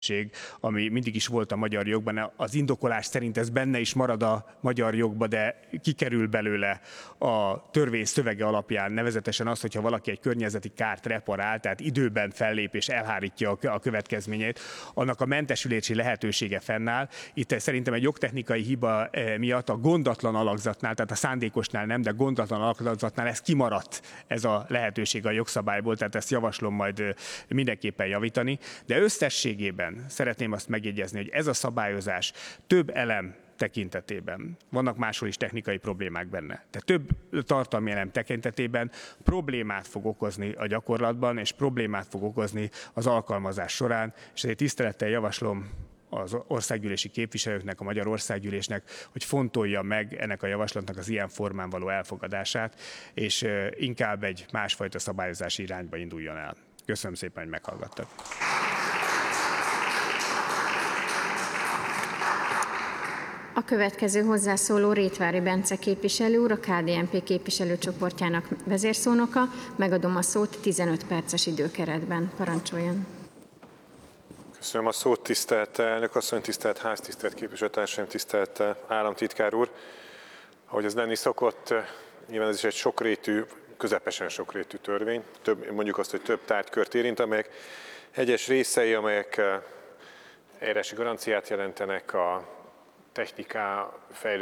ami mindig is volt a magyar jogban. Az indokolás szerint ez benne is marad a magyar jogba, de kikerül belőle a törvény szövege alapján, nevezetesen az, hogyha valaki egy környezeti kárt reparál, tehát időben fellép és elhárítja a következményét, annak a mentesülési lehetősége fennáll. Itt szerintem egy jogtechnikai hiba miatt a gondatlan alakzatnál, tehát a szándékosnál nem, de gondatlan alakzatnál ez kimaradt, ez a lehetőség a jogszabályból, tehát ezt javaslom majd mindenképpen javítani. De összességében szeretném azt megjegyezni, hogy ez a szabályozás több elem tekintetében, vannak máshol is technikai problémák benne, de több tartalmi elem tekintetében problémát fog okozni a gyakorlatban, és problémát fog okozni az alkalmazás során, és ezért tisztelettel javaslom az országgyűlési képviselőknek, a Magyar Országgyűlésnek, hogy fontolja meg ennek a javaslatnak az ilyen formán való elfogadását, és inkább egy másfajta szabályozási irányba induljon el. Köszönöm szépen, hogy meghallgattak. A következő hozzászóló Rétvári Bence képviselő úr, a KDNP képviselőcsoportjának vezérszónoka. Megadom a szót 15 perces időkeretben. Parancsoljon. Köszönöm a szót, tisztelt elnök asszony, tisztelt ház, tisztelt képviselőtársaim, tisztelt államtitkár úr. Ahogy ez lenni szokott, nyilván ez is egy sokrétű, közepesen sokrétű törvény. Mondjuk azt, hogy több tárgykört érint, amelyek egyes részei, amelyek eljárási garanciát jelentenek, a techniká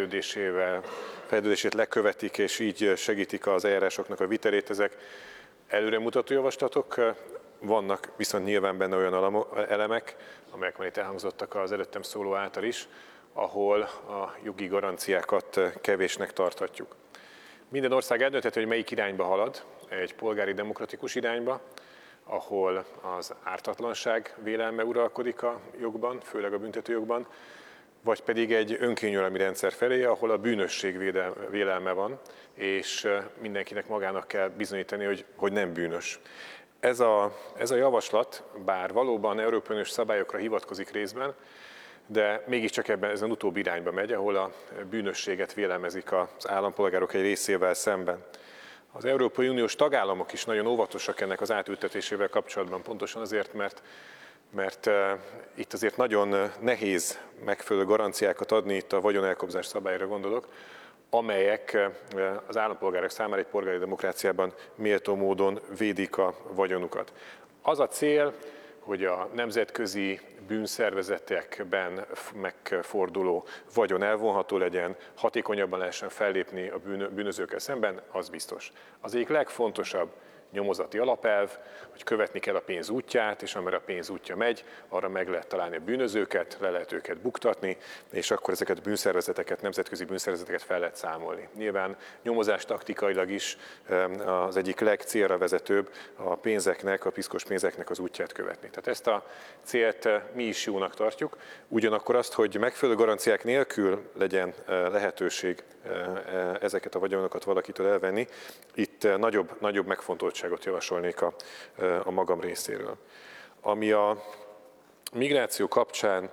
fejlődését lekövetik, és így segítik az eljárásoknak a vitelét. Ezek előremutató javaslatok, vannak viszont nyilván benne olyan elemek, amelyek már itt elhangzottak az előttem szóló által is, ahol a jogi garanciákat kevésnek tarthatjuk. Minden ország eldöntheti, hogy melyik irányba halad, egy polgári demokratikus irányba, ahol az ártatlanság vélelme uralkodik a jogban, főleg a büntetőjogban, vagy pedig egy önkényuralmi rendszer felé, ahol a bűnösség vélelme van, és mindenkinek magának kell bizonyítani, hogy nem bűnös. Ez a javaslat, bár valóban Európai Uniós szabályokra hivatkozik részben, de mégiscsak ezen utóbbi irányba megy, ahol a bűnösséget vélelmezik az állampolgárok egy részével szemben. Az Európai Uniós tagállamok is nagyon óvatosak ennek az átültetésével kapcsolatban, pontosan azért, mert itt azért nagyon nehéz megfelelő garanciákat adni, itt a vagyonelkobzás szabályra gondolok, amelyek az állampolgárok számára egy polgári demokráciában méltó módon védik a vagyonukat. Az a cél, hogy a nemzetközi bűnszervezetekben megforduló vagyon elvonható legyen, hatékonyabban lehessen fellépni a bűnözőkkel szemben, az biztos. Az egyik legfontosabb nyomozati alapelv, hogy követni kell a pénz útját, és amerre a pénz útja megy, arra meg lehet találni a bűnözőket, le lehet őket buktatni, és akkor ezeket a bűnszervezeteket, nemzetközi bűnszervezeteket fel lehet számolni. Nyilván nyomozás taktikailag is az egyik legcélra vezetőbb a pénzeknek, a piszkos pénzeknek az útját követni. Tehát ezt a célt mi is jónak tartjuk, ugyanakkor azt, hogy megfelelő garanciák nélkül legyen lehetőség ezeket a vagyonokat valakitől elvenni, itt nagyobb megfontoltságot javasolnék a magam részéről. Ami a migráció kapcsán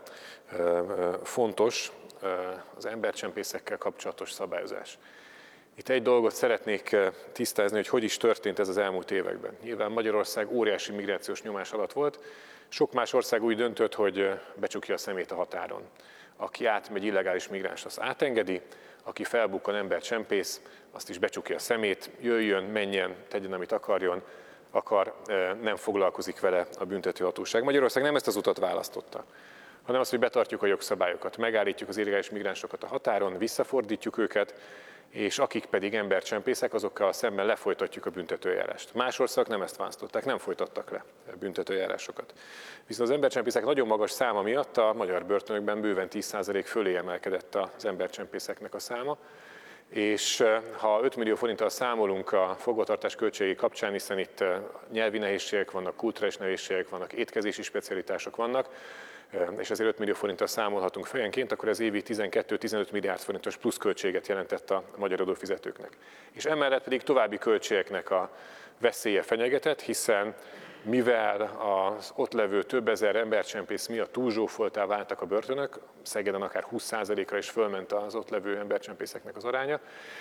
fontos, az embercsempészekkel kapcsolatos szabályozás. Itt egy dolgot szeretnék tisztázni, hogy is történt ez az elmúlt években. Nyilván Magyarország óriási migrációs nyomás alatt volt, sok más ország úgy döntött, hogy becsukja a szemét a határon. Aki átmegy illegális migráns, azt átengedi, aki felbukkan embercsempész, azt is becsukja a szemét, jöjjön, menjen, tegyen, amit akar, nem foglalkozik vele a büntetőhatóság. Magyarország nem ezt az utat választotta, hanem azt, hogy betartjuk a jogszabályokat, megállítjuk az illegális migránsokat a határon, visszafordítjuk őket, és akik pedig embercsempészek, azokkal szemben lefolytatjuk a büntetőeljárást. Más országok nem ezt választották, nem folytattak le büntetőeljárásokat. Viszont az embercsempészek nagyon magas száma miatt a magyar börtönökben bőven 10% fölé emelkedett az embercsempészeknek a száma, és ha 5 millió forinttal számolunk a fogvatartás költségei kapcsán, hiszen itt nyelvi nehézségek vannak, kulturális nehézségek vannak, étkezési specialitások vannak, és ezért 5 millió forinttal számolhatunk fejenként, akkor ez évi 12-15 milliárd forintos pluszköltséget jelentett a magyar adófizetőknek. És emellett pedig további költségeknek a veszélye fenyegetett, hiszen mivel az ott levő több ezer embercsempész miatt túlzsúfoltá váltak a börtönök, Szegeden akár 20%-ra is fölment az ott levő embercsempészeknek az aránya,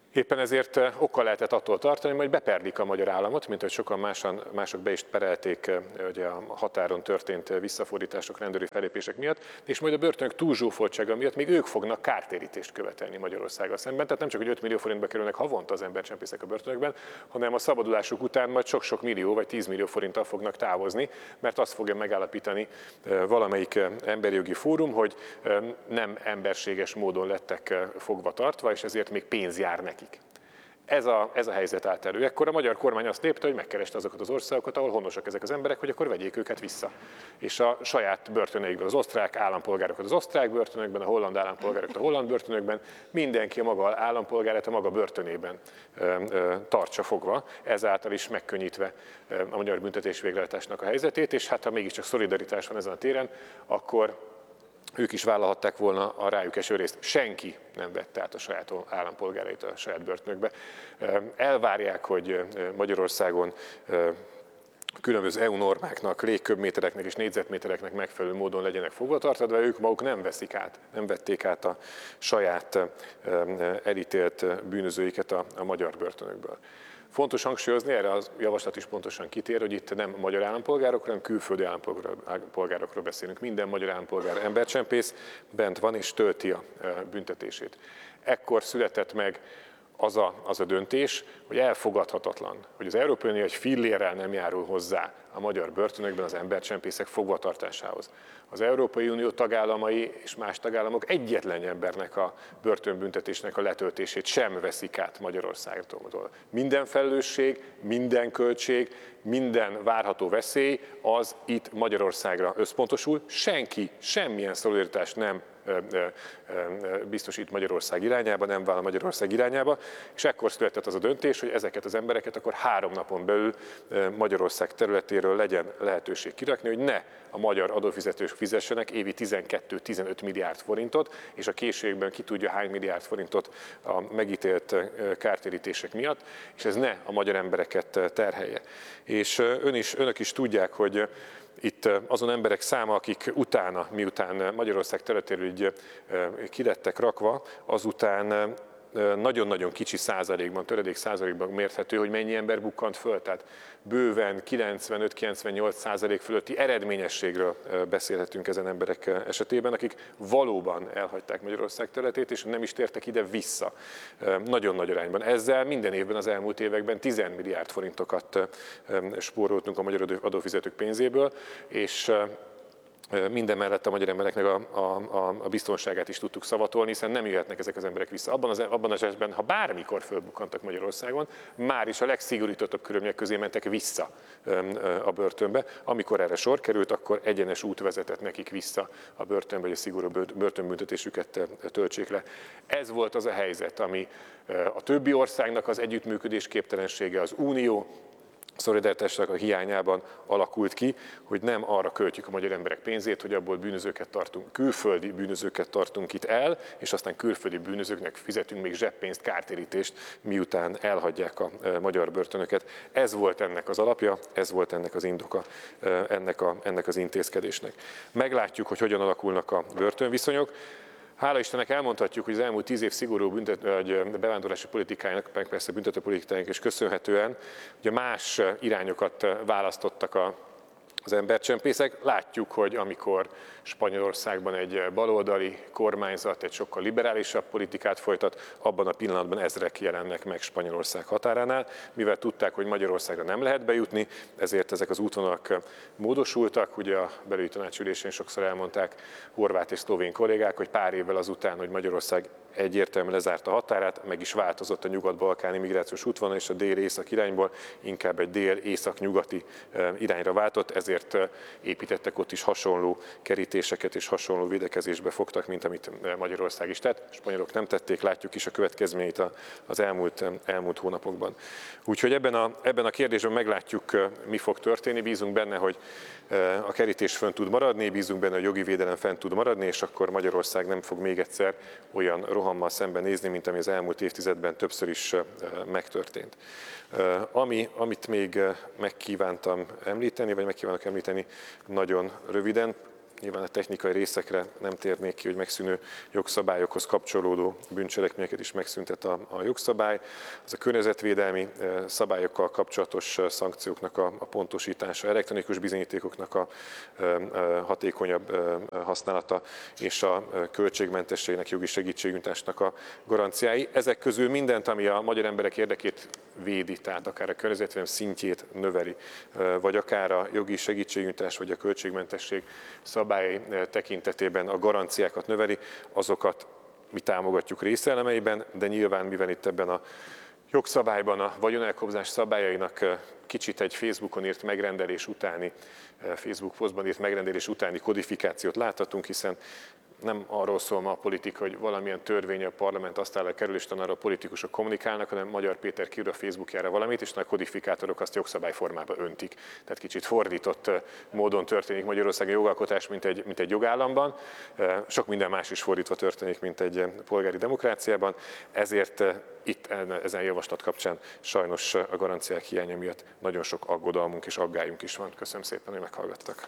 Éppen ezért okkal lehetett attól tartani, hogy beperlik a magyar államot, mint hogy sokan mások be is perelték ugye a határon történt visszafordítások, rendőri fellépések miatt, és majd a börtönök túlzsúfoltsága miatt még ők fognak kártérítést követelni Magyarországgal szemben. Tehát nem csak, hogy 5 millió forintba kerülnek havonta az embercsempészek a börtönökben, hanem a szabadulásuk után majd sok-sok millió vagy 10 millió forinttal fognak távozni, mert azt fogja megállapítani valamelyik emberi jogi fórum, hogy nem emberséges módon lettek fogva tartva, és ezért még pénz jár nekik. Ez a helyzet állt elő. Ekkor a magyar kormány azt lépte, hogy megkereste azokat az országokat, ahol honosak ezek az emberek, hogy akkor vegyék őket vissza. És a saját börtöneikből az osztrák állampolgárokat az osztrák börtönökben, a holland állampolgárokat a holland börtönökben, mindenki a maga állampolgárát a maga börtönében tartsa fogva, ezáltal is megkönnyítve a magyar büntetés végrehajtásnak a helyzetét, és hát ha mégiscsak szolidaritás van ezen a téren, akkor ők is vállalhatták volna a rájuk eső részt. Senki nem vette át a saját állampolgárait a saját börtönökbe. Elvárják, hogy Magyarországon különböző EU normáknak, légköbmétereknek és négyzetmétereknek megfelelő módon legyenek fogvatartva, ők maguk nem vették át a saját elítélt bűnözőiket a magyar börtönökből. Fontos hangsúlyozni, erre a javaslat is pontosan kitér, hogy itt nem magyar állampolgárokról, hanem külföldi állampolgárokról beszélünk. Minden magyar állampolgár embercsempész bent van és tölti a büntetését. Ekkor született meg az a döntés, hogy elfogadhatatlan, hogy az Európai Unió egy fillérrel nem járul hozzá a magyar börtönökben az embercsempészek fogvatartásához. Az Európai Unió tagállamai és más tagállamok egyetlen embernek a börtönbüntetésnek a letöltését sem veszik át Magyarországtól. Minden felelősség, minden költség, minden várható veszély az itt Magyarországra összpontosul. Senki, semmilyen szolidaritást nem biztosít Magyarország irányába, nem vállal Magyarország irányába, és ekkor született az a döntés, hogy ezeket az embereket akkor 3 napon belül Magyarország területéről legyen lehetőség kirakni, hogy ne a magyar adófizetők fizessenek évi 12-15 milliárd forintot, és a későbben ki tudja hány milliárd forintot a megítélt kártérítések miatt, és ez ne a magyar embereket terhelje. És önök is tudják, hogy itt azon emberek száma, akik utána, miután Magyarország területéről így ki lettek rakva, azután nagyon-nagyon kicsi százalékban, töredék százalékban mérhető, hogy mennyi ember bukkant föl. Tehát bőven 95-98% fölötti eredményességről beszélhetünk ezen emberek esetében, akik valóban elhagyták Magyarország területét, és nem is tértek ide vissza. Nagyon nagy arányban. Ezzel minden évben az elmúlt években 10 milliárd forintokat spóroltunk a magyar adófizetők pénzéből, és mindemellett a magyar embereknek a biztonságát is tudtuk szavatolni, hiszen nem jöhetnek ezek az emberek vissza. Abban az esetben, ha bármikor fölbukkantak Magyarországon, már is a legszigorítottabb körülmények közé mentek vissza a börtönbe. Amikor erre sor került, akkor egyenes út vezetett nekik vissza a börtönbe, hogy a szigorú börtönbüntetésüket töltsék le. Ez volt az a helyzet, ami a többi országnak az együttműködés képtelensége, az unió szolidaritásnak a hiányában alakult ki, hogy nem arra költjük a magyar emberek pénzét, hogy abból bűnözőket tartunk, külföldi bűnözőket tartunk itt el, és aztán külföldi bűnözőknek fizetünk még zseppénzt, kártérítést, miután elhagyják a magyar börtönöket. Ez volt ennek az alapja, ez volt ennek az indoka, ennek az intézkedésnek. Meglátjuk, hogy hogyan alakulnak a börtönviszonyok. Hála Istennek elmondhatjuk, hogy az elmúlt 10 év szigorú bevándorlási politikájának, meg persze büntetőpolitikájának is köszönhetően, ugye más irányokat választottak az embercsempészek. Látjuk, hogy amikor Spanyolországban egy baloldali kormányzat egy sokkal liberálisabb politikát folytat, abban a pillanatban ezrek jelennek meg Spanyolország határánál. Mivel tudták, hogy Magyarországra nem lehet bejutni, ezért ezek az útvonalak módosultak. Ugye a belügyi tanácsülésén sokszor elmondták horvát és szlovén kollégák, hogy pár évvel azután, hogy Magyarország egyértelműen lezárta a határát, meg is változott a nyugat-balkáni migrációs útvonal, és a dél-észak irányból inkább egy dél-észak-nyugati irányra váltott, ezért építettek ott is hasonló kerítéseket és hasonló védekezésbe fogtak, mint amit Magyarország is tett. A spanyolok nem tették, látjuk is a következményeit az elmúlt hónapokban. Úgyhogy ebben a kérdésben meglátjuk, mi fog történni. Bízunk benne, hogy a kerítés fönn tud maradni, bízunk benne, hogy jogi védelem fenn tud maradni, és akkor Magyarország nem fog még egyszer olyan rohammal szembenézni, mint ami az elmúlt évtizedben többször is megtörtént. Amit még megkívántam említeni, vagy megkívánok említeni nagyon röviden, nyilván a technikai részekre nem térnék ki, hogy megszűnő jogszabályokhoz kapcsolódó bűncselekményeket is megszüntet a jogszabály. Az a környezetvédelmi szabályokkal kapcsolatos szankcióknak a pontosítása, elektronikus bizonyítékoknak a hatékonyabb használata és a költségmentességnek, jogi segítségnyújtásnak a garanciái. Ezek közül mindent, ami a magyar emberek érdekét védi, tehát akár a környezetvédelem szintjét növeli, vagy akár a jogi segítségnyújtás, vagy a költségmentesség szabályai tekintetében a garanciákat növeli, azokat mi támogatjuk részelemeiben, de nyilván, mivel itt ebben a jogszabályban a vagyonelkobzás szabályainak kicsit egy Facebookon írt megrendelés utáni, Facebook posztban írt megrendelés utáni kodifikációt láthatunk, hiszen nem arról szól ma a politika, hogy valamilyen törvény a parlament asztalára kerül, és arra a politikusok kommunikálnak, hanem Magyar Péter kiír a Facebookjára valamit, és a kodifikátorok azt jogszabályformába öntik. Tehát kicsit fordított módon történik Magyarországon jogalkotás, mint egy jogállamban. Sok minden más is fordítva történik, mint egy polgári demokráciában. Ezért itt ezen javaslat kapcsán sajnos a garanciák hiánya miatt nagyon sok aggodalmunk és aggályunk is van. Köszönöm szépen, hogy meghallgattak.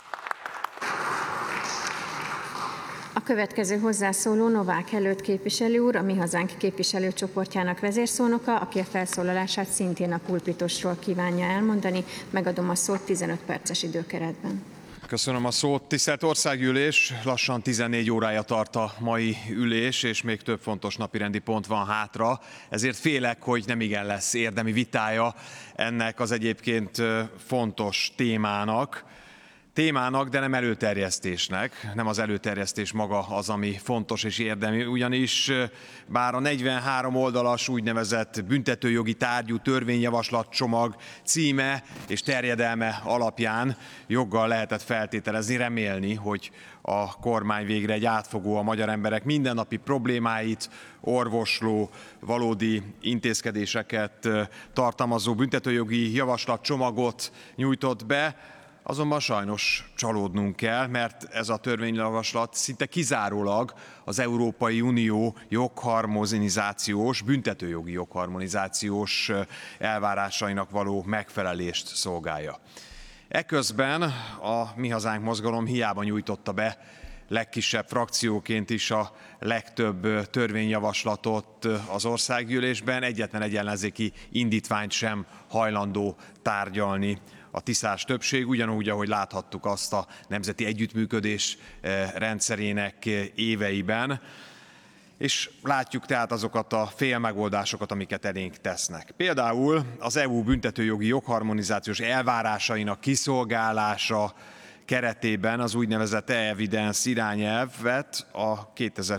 A következő hozzászóló Novák Előtt képviselő úr, a Mi Hazánk képviselőcsoportjának vezérszónoka, aki a felszólalását szintén a pulpitosról kívánja elmondani. Megadom a szót 15 perces időkeretben. Köszönöm a szót. Tisztelt Országgyűlés, lassan 14 órája tart a mai ülés, és még több fontos napirendi pont van hátra. Ezért félek, hogy nemigen lesz érdemi vitája ennek az egyébként fontos témának, de nem előterjesztésnek. Nem az előterjesztés maga az, ami fontos és érdemi, ugyanis bár a 43 oldalas úgynevezett büntetőjogi tárgyú törvényjavaslatcsomag címe és terjedelme alapján joggal lehetett feltételezni, remélni, hogy a kormány végre egy átfogó, a magyar emberek mindennapi problémáit orvosló, valódi intézkedéseket tartalmazó büntetőjogi javaslatcsomagot nyújtott be. Azonban sajnos csalódnunk kell, mert ez a törvényjavaslat szinte kizárólag az Európai Unió jogharmonizációs, büntetőjogi jogharmonizációs elvárásainak való megfelelést szolgálja. Eközben a Mi Hazánk mozgalom hiába nyújtotta be legkisebb frakcióként is a legtöbb törvényjavaslatot az országgyűlésben, egyetlen egy ellenzéki indítványt sem hajlandó tárgyalni a tiszás többség, ugyanúgy, ahogy láthattuk azt a nemzeti együttműködés rendszerének éveiben, és látjuk tehát azokat a félmegoldásokat, amiket elénk tesznek. Például az EU büntetőjogi jogharmonizációs elvárásainak kiszolgálása keretében az úgynevezett e-evidence irányelvet, a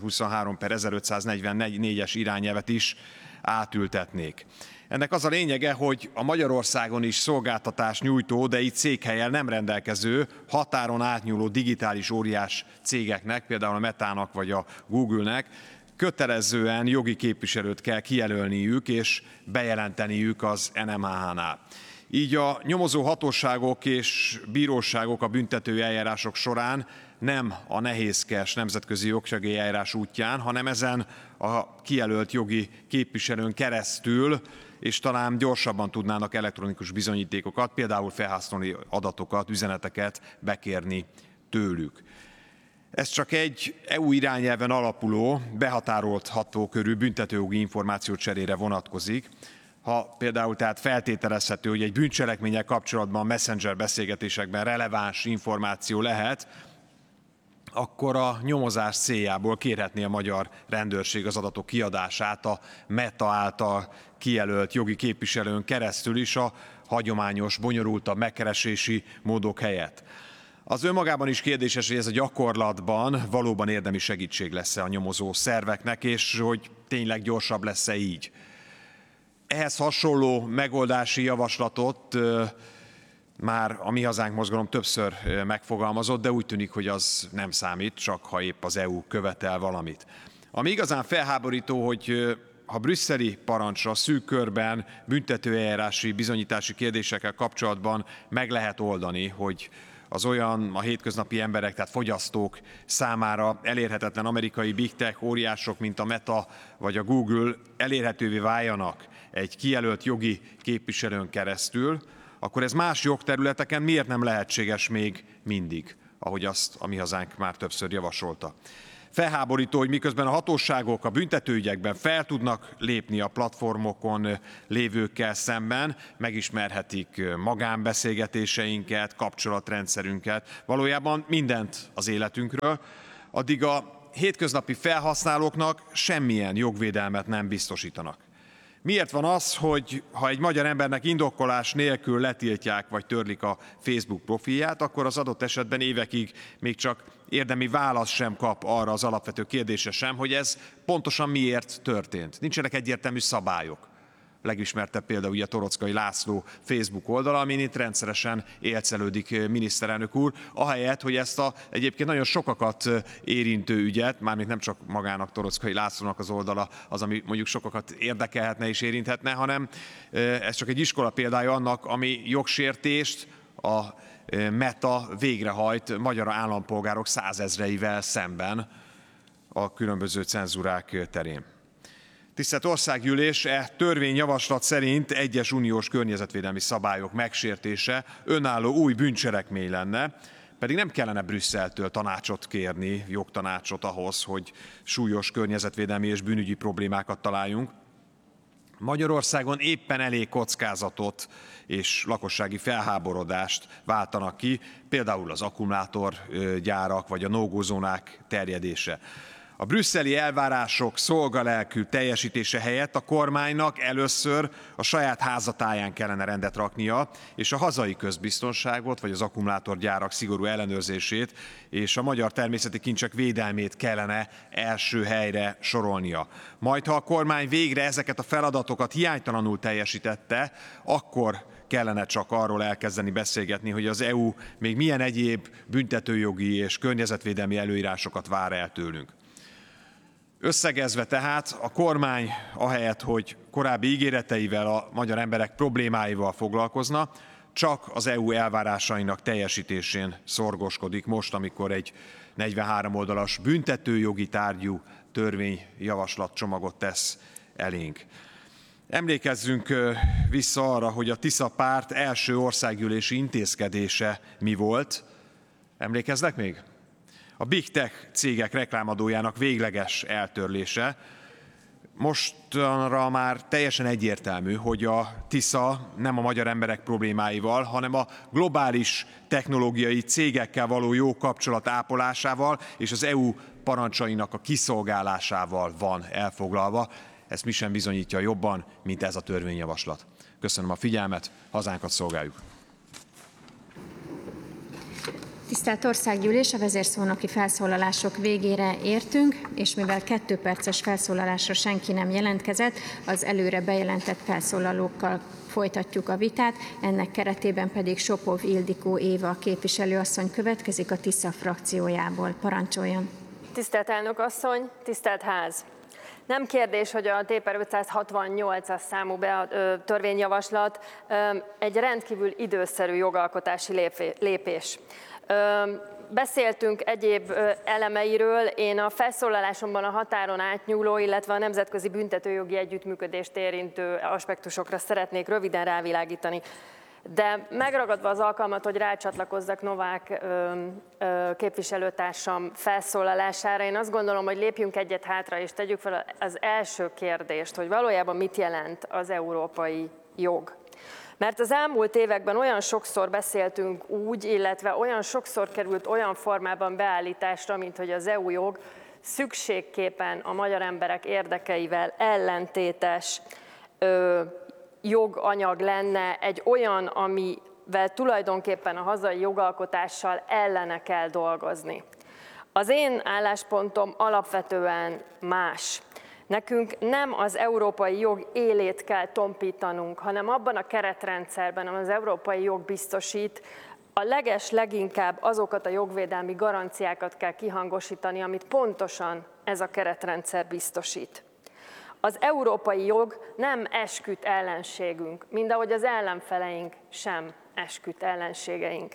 2023/1544-es irányelvet is átültetnék. Ennek az a lényege, hogy a Magyarországon is szolgáltatás nyújtó, de itt székhellyel nem rendelkező, határon átnyúló digitális óriás cégeknek, például a Metának vagy a Google-nek kötelezően jogi képviselőt kell kijelölniük és bejelenteniük az NMHH-nál. Így a nyomozó hatóságok és bíróságok a büntető eljárások során nem a nehézkes nemzetközi jogsegély eljárás útján, hanem ezen a kijelölt jogi képviselőn keresztül, és talán gyorsabban tudnának elektronikus bizonyítékokat, például felhasználói adatokat, üzeneteket bekérni tőlük. Ez csak egy EU irányelven alapuló, behatárolható körű büntetőjogi információcserére vonatkozik. Ha például tehát feltételezhető, hogy egy bűncselekménnyel kapcsolatban messenger beszélgetésekben releváns információ lehet, akkor a nyomozás céljából kérhetné a magyar rendőrség az adatok kiadását a Meta által kijelölt jogi képviselőn keresztül is a hagyományos, bonyolultabb megkeresési módok helyett. Az önmagában is kérdéses, hogy ez a gyakorlatban valóban érdemi segítség lesz-e a nyomozó szerveknek, és hogy tényleg gyorsabb lesz-e így. Ehhez hasonló megoldási javaslatot már a Mi Hazánk mozgalom többször megfogalmazott, de úgy tűnik, hogy az nem számít, csak ha épp az EU követel valamit. Ami igazán felháborító, hogy ha brüsszeli parancsra szűk körben büntetőeljárási bizonyítási kérdésekkel kapcsolatban meg lehet oldani, hogy az olyan a hétköznapi emberek, tehát fogyasztók számára elérhetetlen amerikai big tech óriások, mint a Meta vagy a Google elérhetővé váljanak egy kijelölt jogi képviselőn keresztül, akkor ez más jogterületeken miért nem lehetséges még mindig? ahogy azt a Mi Hazánk már többször javasolta. Felháborító, hogy miközben a hatóságok a büntetőügyekben fel tudnak lépni a platformokon lévőkkel szemben, megismerhetik magánbeszélgetéseinket, kapcsolatrendszerünket, valójában mindent az életünkről, addig a hétköznapi felhasználóknak semmilyen jogvédelmet nem biztosítanak. Miért van az, hogy ha egy magyar embernek indokolás nélkül letiltják vagy törlik a Facebook profilját, akkor az adott esetben évekig még csak érdemi választ sem kap arra az alapvető kérdésre sem, hogy ez pontosan miért történt. Nincsenek egyértelmű szabályok. Legismertebb például ugye Toroczkai László Facebook oldala, amin itt rendszeresen élcelődik miniszterelnök úr, ahelyett, hogy ezt a egyébként nagyon sokakat érintő ügyet, mármint nem csak magának Toroczkai Lászlónak az oldala az, ami mondjuk sokakat érdekelhetne és érinthetne, hanem ez csak egy iskola példája annak, ami jogsértést a Meta végrehajt magyar állampolgárok százezreivel szemben a különböző cenzúrák terén. Tisztelt Országgyűlés, törvényjavaslat szerint egyes uniós környezetvédelmi szabályok megsértése önálló új bűncselekmény lenne, pedig nem kellene Brüsszeltől tanácsot kérni, jogtanácsot ahhoz, hogy súlyos környezetvédelmi és bűnügyi problémákat találjunk. Magyarországon éppen elég kockázatot és lakossági felháborodást váltanak ki, például az akkumulátorgyárak vagy a no-go zónák terjedése. A brüsszeli elvárások szolgalelkű teljesítése helyett a kormánynak először a saját házatáján kellene rendet raknia, és a hazai közbiztonságot, vagy az akkumulátorgyárak szigorú ellenőrzését és a magyar természeti kincsek védelmét kellene első helyre sorolnia. Majd, ha a kormány végre ezeket a feladatokat hiánytalanul teljesítette, akkor kellene csak arról elkezdeni beszélgetni, hogy az EU még milyen egyéb büntetőjogi és környezetvédelmi előírásokat vár el tőlünk. Összegezve tehát a kormány ahelyett, hogy korábbi ígéreteivel a magyar emberek problémáival foglalkozna, csak az EU elvárásainak teljesítésén szorgoskodik most, amikor egy 43 oldalas büntetőjogi tárgyú törvényjavaslatcsomagot tesz elénk. Emlékezzünk vissza arra, hogy a Tisza párt első országgyűlési intézkedése mi volt. Emlékeznek még? A Big Tech cégek reklámadójának végleges eltörlése. Mostanra már teljesen egyértelmű, hogy a Tisza nem a magyar emberek problémáival, hanem a globális technológiai cégekkel való jó kapcsolat ápolásával és az EU parancsainak a kiszolgálásával van elfoglalva. Ezt mi sem bizonyítja jobban, mint ez a törvényjavaslat. Köszönöm a figyelmet, hazánkat szolgáljuk! Tisztelt Országgyűlés, a vezérszónoki felszólalások végére értünk, és mivel 2 perces felszólalásra senki nem jelentkezett, az előre bejelentett felszólalókkal folytatjuk a vitát, ennek keretében pedig Sopov Ildikó Éva képviselőasszony következik a Tisza frakciójából. Parancsoljon! Tisztelt elnök asszony, tisztelt ház! Nem kérdés, hogy a TPR 568-as számú törvényjavaslat egy rendkívül időszerű jogalkotási lépés. Beszéltünk egyéb elemeiről, én a felszólalásomban a határon átnyúló, illetve a nemzetközi büntetőjogi együttműködést érintő aspektusokra szeretnék röviden rávilágítani. De megragadva az alkalmat, hogy rácsatlakozzak Novák képviselőtársam felszólalására, én azt gondolom, hogy lépjünk egyet hátra, és tegyük fel az első kérdést, hogy valójában mit jelent az európai jog. Mert az elmúlt években olyan sokszor beszéltünk úgy, illetve olyan sokszor került olyan formában beállításra, mint hogy az EU jog szükségképpen a magyar emberek érdekeivel ellentétes joganyag lenne, egy olyan, amivel tulajdonképpen a hazai jogalkotással ellene kell dolgozni. Az én álláspontom alapvetően más. Nekünk nem az európai jog élét kell tompítanunk, hanem abban a keretrendszerben, amit az európai jog biztosít, a leginkább azokat a jogvédelmi garanciákat kell kihangosítani, amit pontosan ez a keretrendszer biztosít. Az európai jog nem esküdt ellenségünk, mind ahogy az ellenfeleink sem esküdt ellenségeink.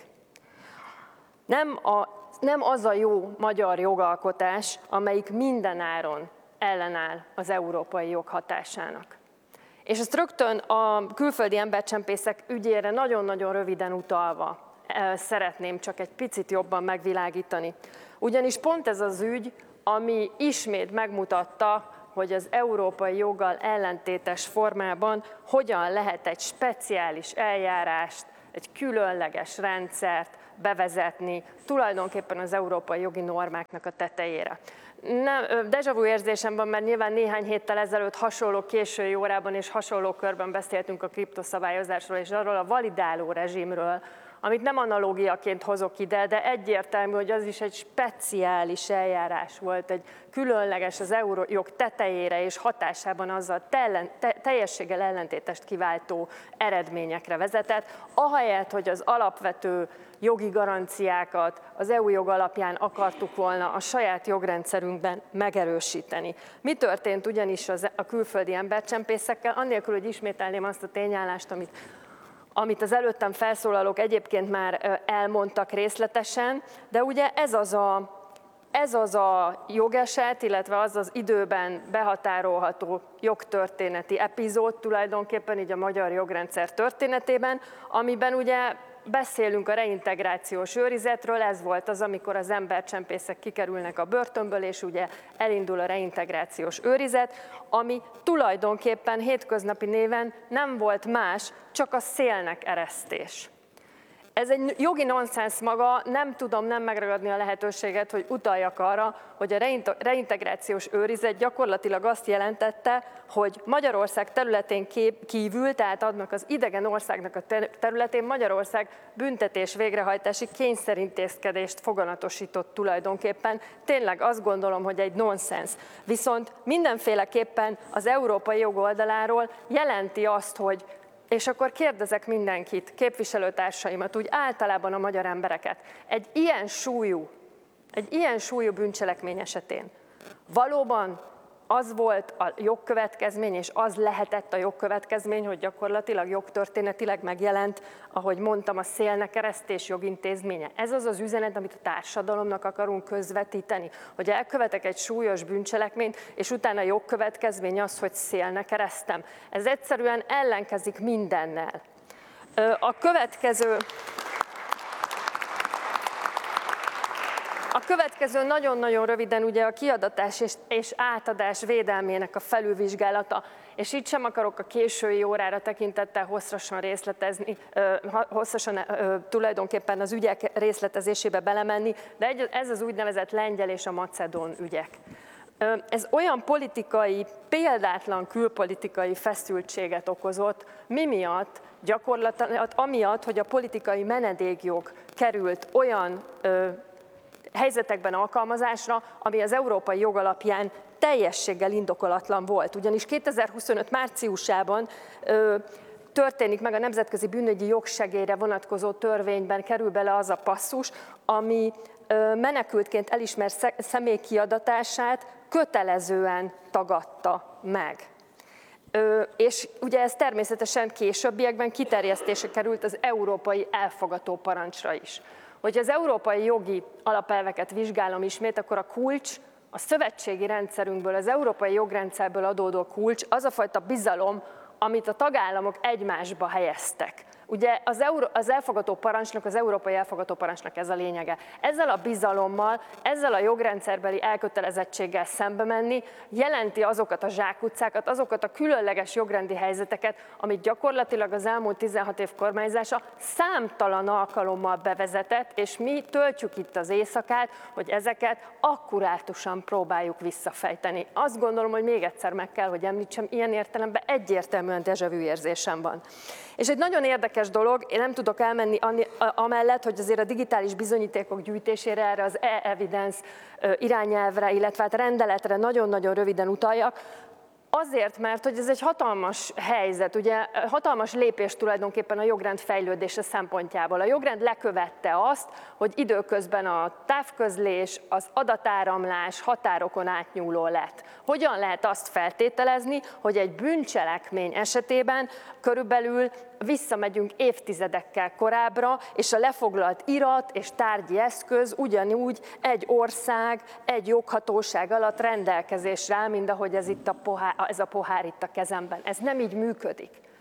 Nem az a jó magyar jogalkotás, amelyik mindenáron ellenáll az európai jog hatásának. És ezt rögtön a külföldi embercsempészek ügyére nagyon-nagyon röviden utalva szeretném csak egy picit jobban megvilágítani. Ugyanis pont ez az ügy, ami ismét megmutatta, hogy az európai joggal ellentétes formában hogyan lehet egy speciális eljárást, egy különleges rendszert bevezetni tulajdonképpen az európai jogi normáknak a tetejére. Déjà vu érzésem van, mert nyilván néhány héttel ezelőtt hasonló késői órában és hasonló körben beszéltünk a kriptoszabályozásról és arról a validáló rezsimről, amit nem analógiaként hozok ide, de egyértelmű, hogy az is egy speciális eljárás volt, egy különleges az eurójog tetejére és hatásában azzal teljességgel ellentétest kiváltó eredményekre vezetett, ahelyett, hogy az alapvető jogi garanciákat az EU jog alapján akartuk volna a saját jogrendszerünkben megerősíteni. Mi történt ugyanis a külföldi embercsempészekkel, annélkül, hogy ismételném azt a tényállást, amit az előttem felszólalók egyébként már elmondtak részletesen, de ugye ez az a jogeset, illetve az az időben behatárolható jogtörténeti epizód tulajdonképpen így a magyar jogrendszer történetében, amiben ugye beszélünk a reintegrációs őrizetről, ez volt az, amikor az embercsempészek kikerülnek a börtönből, és ugye elindul a reintegrációs őrizet, ami tulajdonképpen hétköznapi néven nem volt más, csak a szélnek eresztés. Ez egy jogi nonsens maga, nem tudom nem megragadni a lehetőséget, hogy utaljak arra, hogy a reintegrációs őrizet gyakorlatilag azt jelentette, hogy Magyarország területén kívül, tehát annak az idegen országnak a területén Magyarország büntetés végrehajtási kényszerintézkedést foganatosított tulajdonképpen. Tényleg azt gondolom, hogy egy nonsens. Viszont mindenféleképpen az európai jog oldaláról jelenti azt, hogy és akkor kérdezek mindenkit, képviselőtársaimat, úgy általában a magyar embereket, egy ilyen súlyú bűncselekmény esetén valóban az volt a jogkövetkezmény, és az lehetett a jogkövetkezmény, hogy gyakorlatilag jogtörténetileg megjelent, ahogy mondtam, a szélnek eresztés jogintézménye. Ez az az üzenet, amit a társadalomnak akarunk közvetíteni, hogy elkövetek egy súlyos bűncselekményt, és utána jogkövetkezmény az, hogy szélnek eresztem. Ez egyszerűen ellenkezik mindennel. A következő nagyon-nagyon röviden ugye a kiadatás és átadás védelmének a felülvizsgálata, és itt sem akarok a késői órára tekintettel hosszasan tulajdonképpen az ügyek részletezésébe belemenni, de ez az úgynevezett lengyel és a macedón ügyek. Ez olyan példátlan külpolitikai feszültséget okozott, mi miatt? Gyakorlatilag amiatt, hogy a politikai menedékjog került olyan helyzetekben alkalmazásra, ami az európai jog alapján teljességgel indokolatlan volt. Ugyanis 2025 márciusában történik meg a nemzetközi bűnügyi jogsegélyre vonatkozó törvényben kerül bele az a passzus, ami menekültként elismert személy kiadatását kötelezően tagadta meg. És ugye ez természetesen későbbiekben kiterjesztése került az európai elfogató parancsra is. Hogyha az európai jogi alapelveket vizsgálom ismét, akkor a kulcs, a szövetségi rendszerünkből, az európai jogrendszerből adódó kulcs, az a fajta bizalom, amit a tagállamok egymásba helyeztek. Ugye az elfogató parancsnak, az európai elfogató parancsnak ez a lényege. Ezzel a bizalommal, ezzel a jogrendszerbeli elkötelezettséggel szembe menni jelenti azokat a zsákutcákat, azokat a különleges jogrendi helyzeteket, amit gyakorlatilag az elmúlt 16 év kormányzása számtalan alkalommal bevezetett, és mi töltjük itt az éjszakát, hogy ezeket akkurátusan próbáljuk visszafejteni. Azt gondolom, hogy még egyszer meg kell, hogy említsem, ilyen értelemben egyértelműen déjà vu érzésem van. És egy nagyon érdekes dolog, én nem tudok elmenni amellett, hogy azért a digitális bizonyítékok gyűjtésére, erre az e-evidence irányelvre, illetve hát rendeletre nagyon-nagyon röviden utaljak, azért, mert hogy ez egy hatalmas helyzet, ugye hatalmas lépés tulajdonképpen a jogrend fejlődése szempontjából. A jogrend lekövette azt, hogy időközben a távközlés, az adatáramlás határokon átnyúló lett. Hogyan lehet azt feltételezni, hogy egy bűncselekmény esetében körülbelül visszamegyünk évtizedekkel korábbra, és a lefoglalt irat és tárgyi eszköz ugyanúgy egy ország, egy joghatóság alatt rendelkezésre áll, mint ahogy ez a pohár itt a kezemben. Ez nem így működik.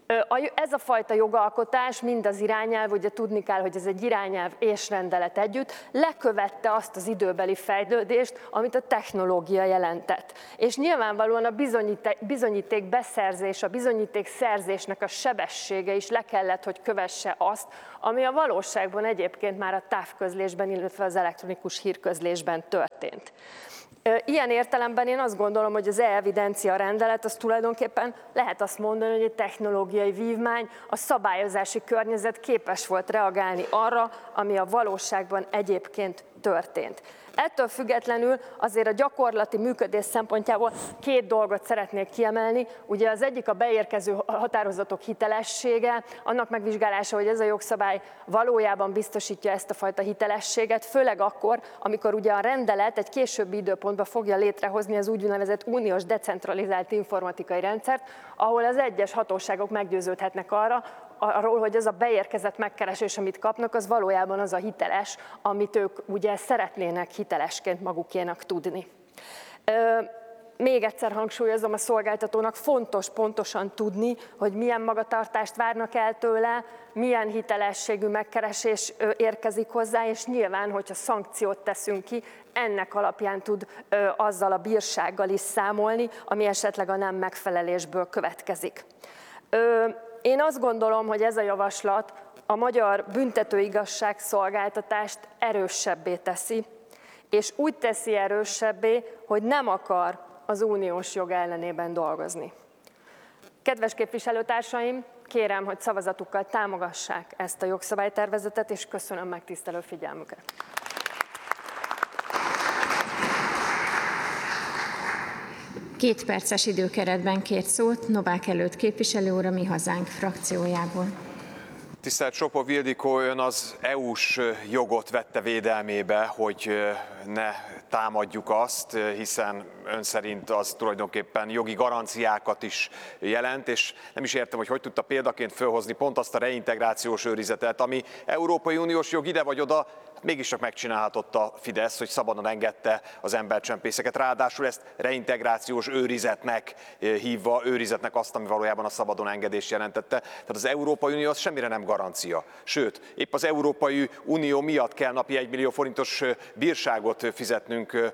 Ez a fajta jogalkotás, mind az irányelv, ugye tudni kell, hogy ez egy irányelv és rendelet együtt, lekövette azt az időbeli fejlődést, amit a technológia jelentett. És nyilvánvalóan a bizonyíték beszerzés, a bizonyíték szerzésnek a sebessége is le kellett, hogy kövesse azt, ami a valóságban egyébként már a távközlésben, illetve az elektronikus hírközlésben történt. Ilyen értelemben én azt gondolom, hogy az e-evidencia rendelet az tulajdonképpen lehet azt mondani, hogy egy technológiai vívmány, a szabályozási környezet képes volt reagálni arra, ami a valóságban egyébként történt. Ettől függetlenül azért a gyakorlati működés szempontjából két dolgot szeretnék kiemelni. Ugye az egyik a beérkező határozatok hitelessége, annak megvizsgálása, hogy ez a jogszabály valójában biztosítja ezt a fajta hitelességet, főleg akkor, amikor ugye a rendelet egy későbbi időpontban fogja létrehozni az úgynevezett uniós decentralizált informatikai rendszert, ahol az egyes hatóságok meggyőződhetnek arról, hogy az a beérkezett megkeresés, amit kapnak, az valójában az a hiteles, amit ők ugye szeretnének hitelesként magukénak tudni. Még egyszer hangsúlyozom, a szolgáltatónak fontos pontosan tudni, hogy milyen magatartást várnak el tőle, milyen hitelességű megkeresés érkezik hozzá, és nyilván, hogyha szankciót teszünk ki, ennek alapján tud azzal a bírsággal is számolni, ami esetleg a nem megfelelésből következik. Én azt gondolom, hogy ez a javaslat a magyar büntetőigazságszolgáltatást erősebbé teszi, és úgy teszi erősebbé, hogy nem akar az uniós jog ellenében dolgozni. Kedves képviselőtársaim, kérem, hogy szavazatukkal támogassák ezt a jogszabálytervezetet, és köszönöm megtisztelő figyelmüket. Két perces időkeretben kért szót Novák Előtt képviselő úr a Mi Hazánk frakciójából. Tisztelt Sopov Ildikó, ön az EU-s jogot vette védelmébe, hogy ne támadjuk azt, hiszen ön szerint az tulajdonképpen jogi garanciákat is jelent, és nem is értem, hogy tudta példaként fölhozni pont azt a reintegrációs őrizetet, ami Európai Uniós jog ide vagy oda, mégiscsak megcsinálhatott a Fidesz, hogy szabadon engedte az embercsempészeket. Ráadásul ezt reintegrációs őrizetnek hívva, őrizetnek azt, ami valójában a szabadon engedést jelentette. Tehát az Európai Unió az semmire nem garancia. Sőt, épp az Európai Unió miatt kell napi 1 millió forintos bírságot fizetnünk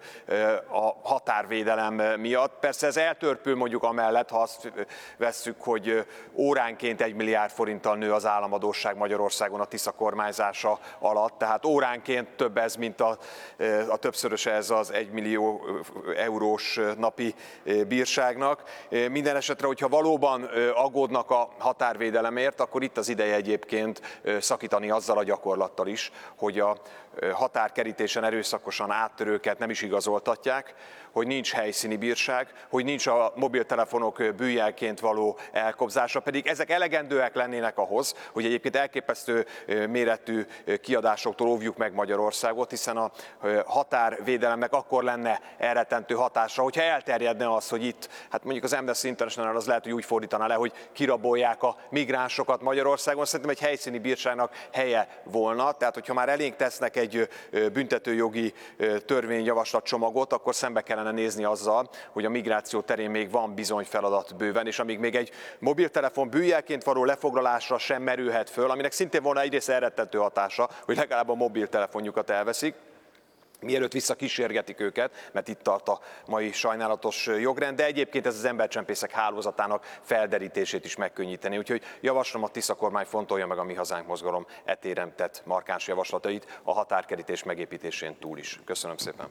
a határvédelem miatt. Persze ez eltörpül mondjuk amellett, ha azt vesszük, hogy óránként 1 milliárd forinttal nő az államadósság Magyarországon a Tisza kormányzása alatt, tehát óránként több ez, mint a többszöröse ez az 1 millió eurós napi bírságnak. Minden esetre, hogyha valóban aggódnak a határvédelemért, akkor itt az ideje egyébként szakítani azzal a gyakorlattal is, hogy a határkerítésen erőszakosan áttörőket nem is igazoltatják, hogy nincs helyszíni bírság, hogy nincs a mobiltelefonok bűjjelként való elkobzása, pedig ezek elegendőek lennének ahhoz, hogy egyébként elképesztő méretű kiadásoktól óvjuk meg Magyarországot, hiszen a határvédelemnek akkor lenne elrettentő hatása, hogyha elterjedne az, hogy itt, hát mondjuk az Amnesty International az lehet, hogy úgy fordítaná le, hogy kirabolják a migránsokat Magyarországon. Szerintem egy helyszíni bírságnak helye volna, tehát hogyha már elénk tesznek egy büntetőjogi törvényjavaslatcsomagot, akkor szembe kellene nézni azzal, hogy a migráció terén még van bizony feladat bőven, és amíg még egy mobiltelefon bűjjelként való lefoglalásra sem merülhet föl, aminek szintén volna egyrészt elrettentő hatása, hogy legalább a mobiltelefonjukat elveszik, mielőtt visszakísérgetik őket, mert itt tart a mai sajnálatos jogrend, de egyébként ez az embercsempészek hálózatának felderítését is megkönnyíteni. Úgyhogy javaslom, a Tisza kormány fontolja meg a Mi Hazánk mozgalom etéren tett markáns javaslatait a határkerítés megépítésén túl is. Köszönöm szépen.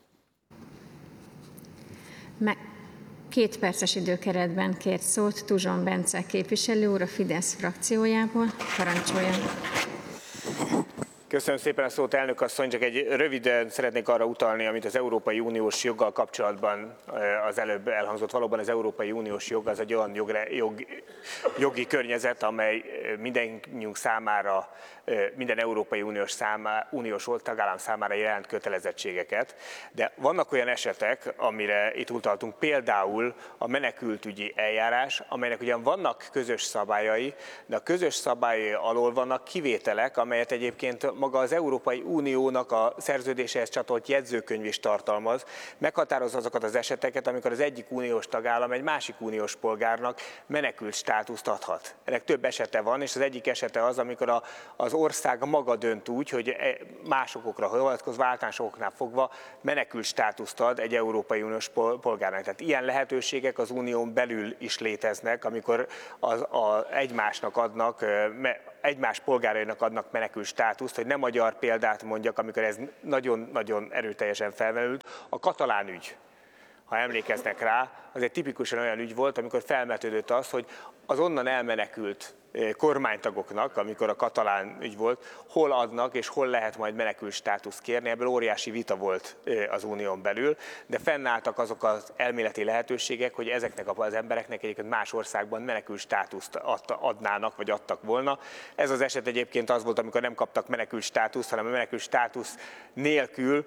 Két perces időkeretben kért szót Tuzson Bence képviselő úr a Fidesz frakciójából. Parancsoljon! Köszönöm szépen a szót, elnök asszony, csak egy röviden szeretnék arra utalni, amit az Európai Uniós joggal kapcsolatban az előbb elhangzott. Valóban az Európai Uniós jog az egy olyan jogi környezet, amely mindenkiünk számára, minden Európai Uniós tagállam számára jelent kötelezettségeket, de vannak olyan esetek, amire itt utaltunk, például a menekültügyi eljárás, amelynek ugyan vannak közös szabályai, de a közös szabályai alól vannak kivételek, amelyet egyébként maga az Európai Uniónak a szerződéséhez csatolt jegyzőkönyv is tartalmaz, meghatározza azokat az eseteket, amikor az egyik uniós tagállam egy másik uniós polgárnak menekült státuszt adhat. Ennek több esete van, és az egyik esete az, amikor az ország maga dönt úgy, hogy más okokra hivatkozva, általános okoknál fogva menekült státuszt ad egy Európai Uniós polgárnak. Tehát ilyen lehetőségek az unión belül is léteznek, amikor egymásnak adnak, egymás polgárainak adnak menekült státuszt, hogy nem magyar példát mondjak, amikor ez nagyon-nagyon erőteljesen felmerült, a katalán ügy. Ha emlékeznek rá, az egy tipikusan olyan ügy volt, amikor felvetődött az, hogy az onnan elmenekült kormánytagoknak, amikor a katalán ügy volt, hol adnak és hol lehet majd menekült státuszt kérni. Ebből óriási vita volt az unión belül, de fennálltak azok az elméleti lehetőségek, hogy ezeknek az embereknek egyébként más országban menekült státuszt adnának, vagy adtak volna. Ez az eset egyébként az volt, amikor nem kaptak menekült státuszt, hanem a menekült státusz nélkül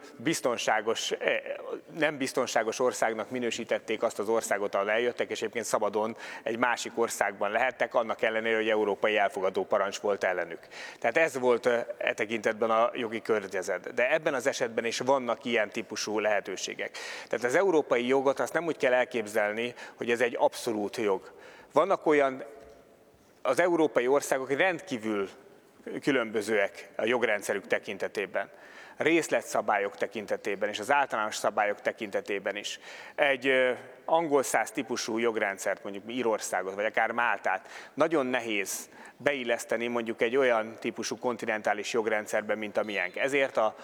nem biztonságos országnak minősítették azt az országot, ahol eljöttek, és egyébként szabadon egy másik országban lehettek, annak ellenére, hogy európai elfogadó parancs volt ellenük. Tehát ez volt e tekintetben a jogi környezet. De ebben az esetben is vannak ilyen típusú lehetőségek. Tehát az európai jogot azt nem úgy kell elképzelni, hogy ez egy abszolút jog. Vannak olyan, az európai országok rendkívül különbözőek a jogrendszerük tekintetében, részletszabályok tekintetében és az általános szabályok tekintetében is. Egy angol száz típusú jogrendszert, mondjuk Írországot, vagy akár Máltát nagyon nehéz beilleszteni mondjuk egy olyan típusú kontinentális jogrendszerben, mint a miénk. Ezért a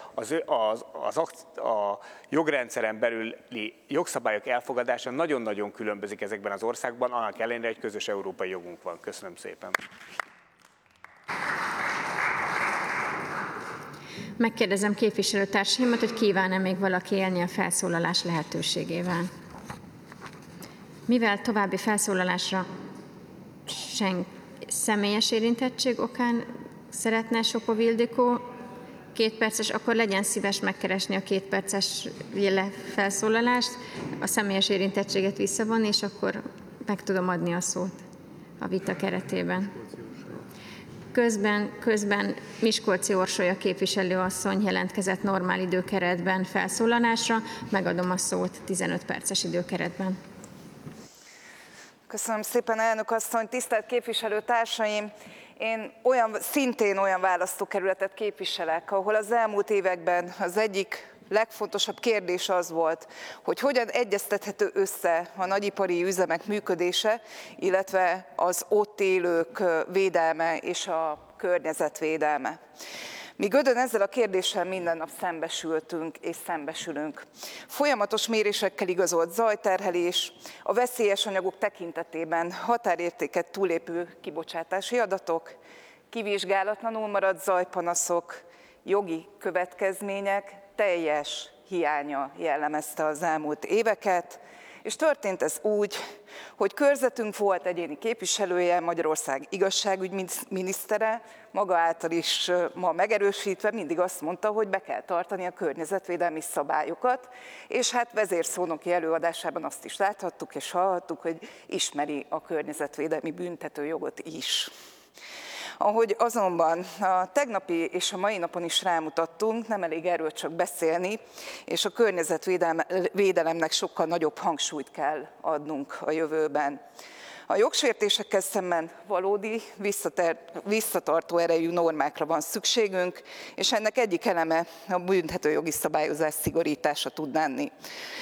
jogrendszeren belüli jogszabályok elfogadása nagyon-nagyon különbözik ezekben az országban, annak ellenére egy közös európai jogunk van. Köszönöm szépen. Megkérdezem képviselőtársaimat, hogy kíván-e még valaki élni a felszólalás lehetőségével. Mivel további felszólalásra személyes érintettség okán szeretne Sopó Ildikó 2 perces, akkor legyen szíves megkeresni a 2 perces felszólalást, a személyes érintettséget visszavonni, és akkor meg tudom adni a szót a vita keretében. Közben Miskolci Orsolya képviselőasszony jelentkezett normál időkeretben felszólalásra. Megadom a szót 15 perces időkeretben. Köszönöm szépen, elnök asszony, tisztelt képviselőtársaim! Én szintén olyan választókerületet képviselek, ahol az elmúlt években az egyik legfontosabb kérdés az volt, hogy hogyan egyeztethető össze a nagyipari üzemek működése, illetve az ott élők védelme és a környezetvédelme. Mi Gödön ezzel a kérdéssel minden nap szembesültünk és szembesülünk. Folyamatos mérésekkel igazolt zajterhelés, a veszélyes anyagok tekintetében határértéket túlépő kibocsátási adatok, kivizsgálatlanul maradt zajpanaszok, jogi következmények teljes hiánya jellemezte az elmúlt éveket, és történt ez úgy, hogy körzetünk volt egyéni képviselője, Magyarország igazságügyminisztere, maga által is ma megerősítve mindig azt mondta, hogy be kell tartani a környezetvédelmi szabályokat, és hát vezérszónoki előadásában azt is láthattuk és hallhattuk, hogy ismeri a környezetvédelmi büntetőjogot is. Ahogy azonban a tegnapi és a mai napon is rámutattunk, nem elég erről csak beszélni, és a környezetvédelemnek sokkal nagyobb hangsúlyt kell adnunk a jövőben. A jogsértésekkel szemben valódi, visszatartó erejű normákra van szükségünk, és ennek egyik eleme a büntetőjogi szabályozás szigorítása tud lenni.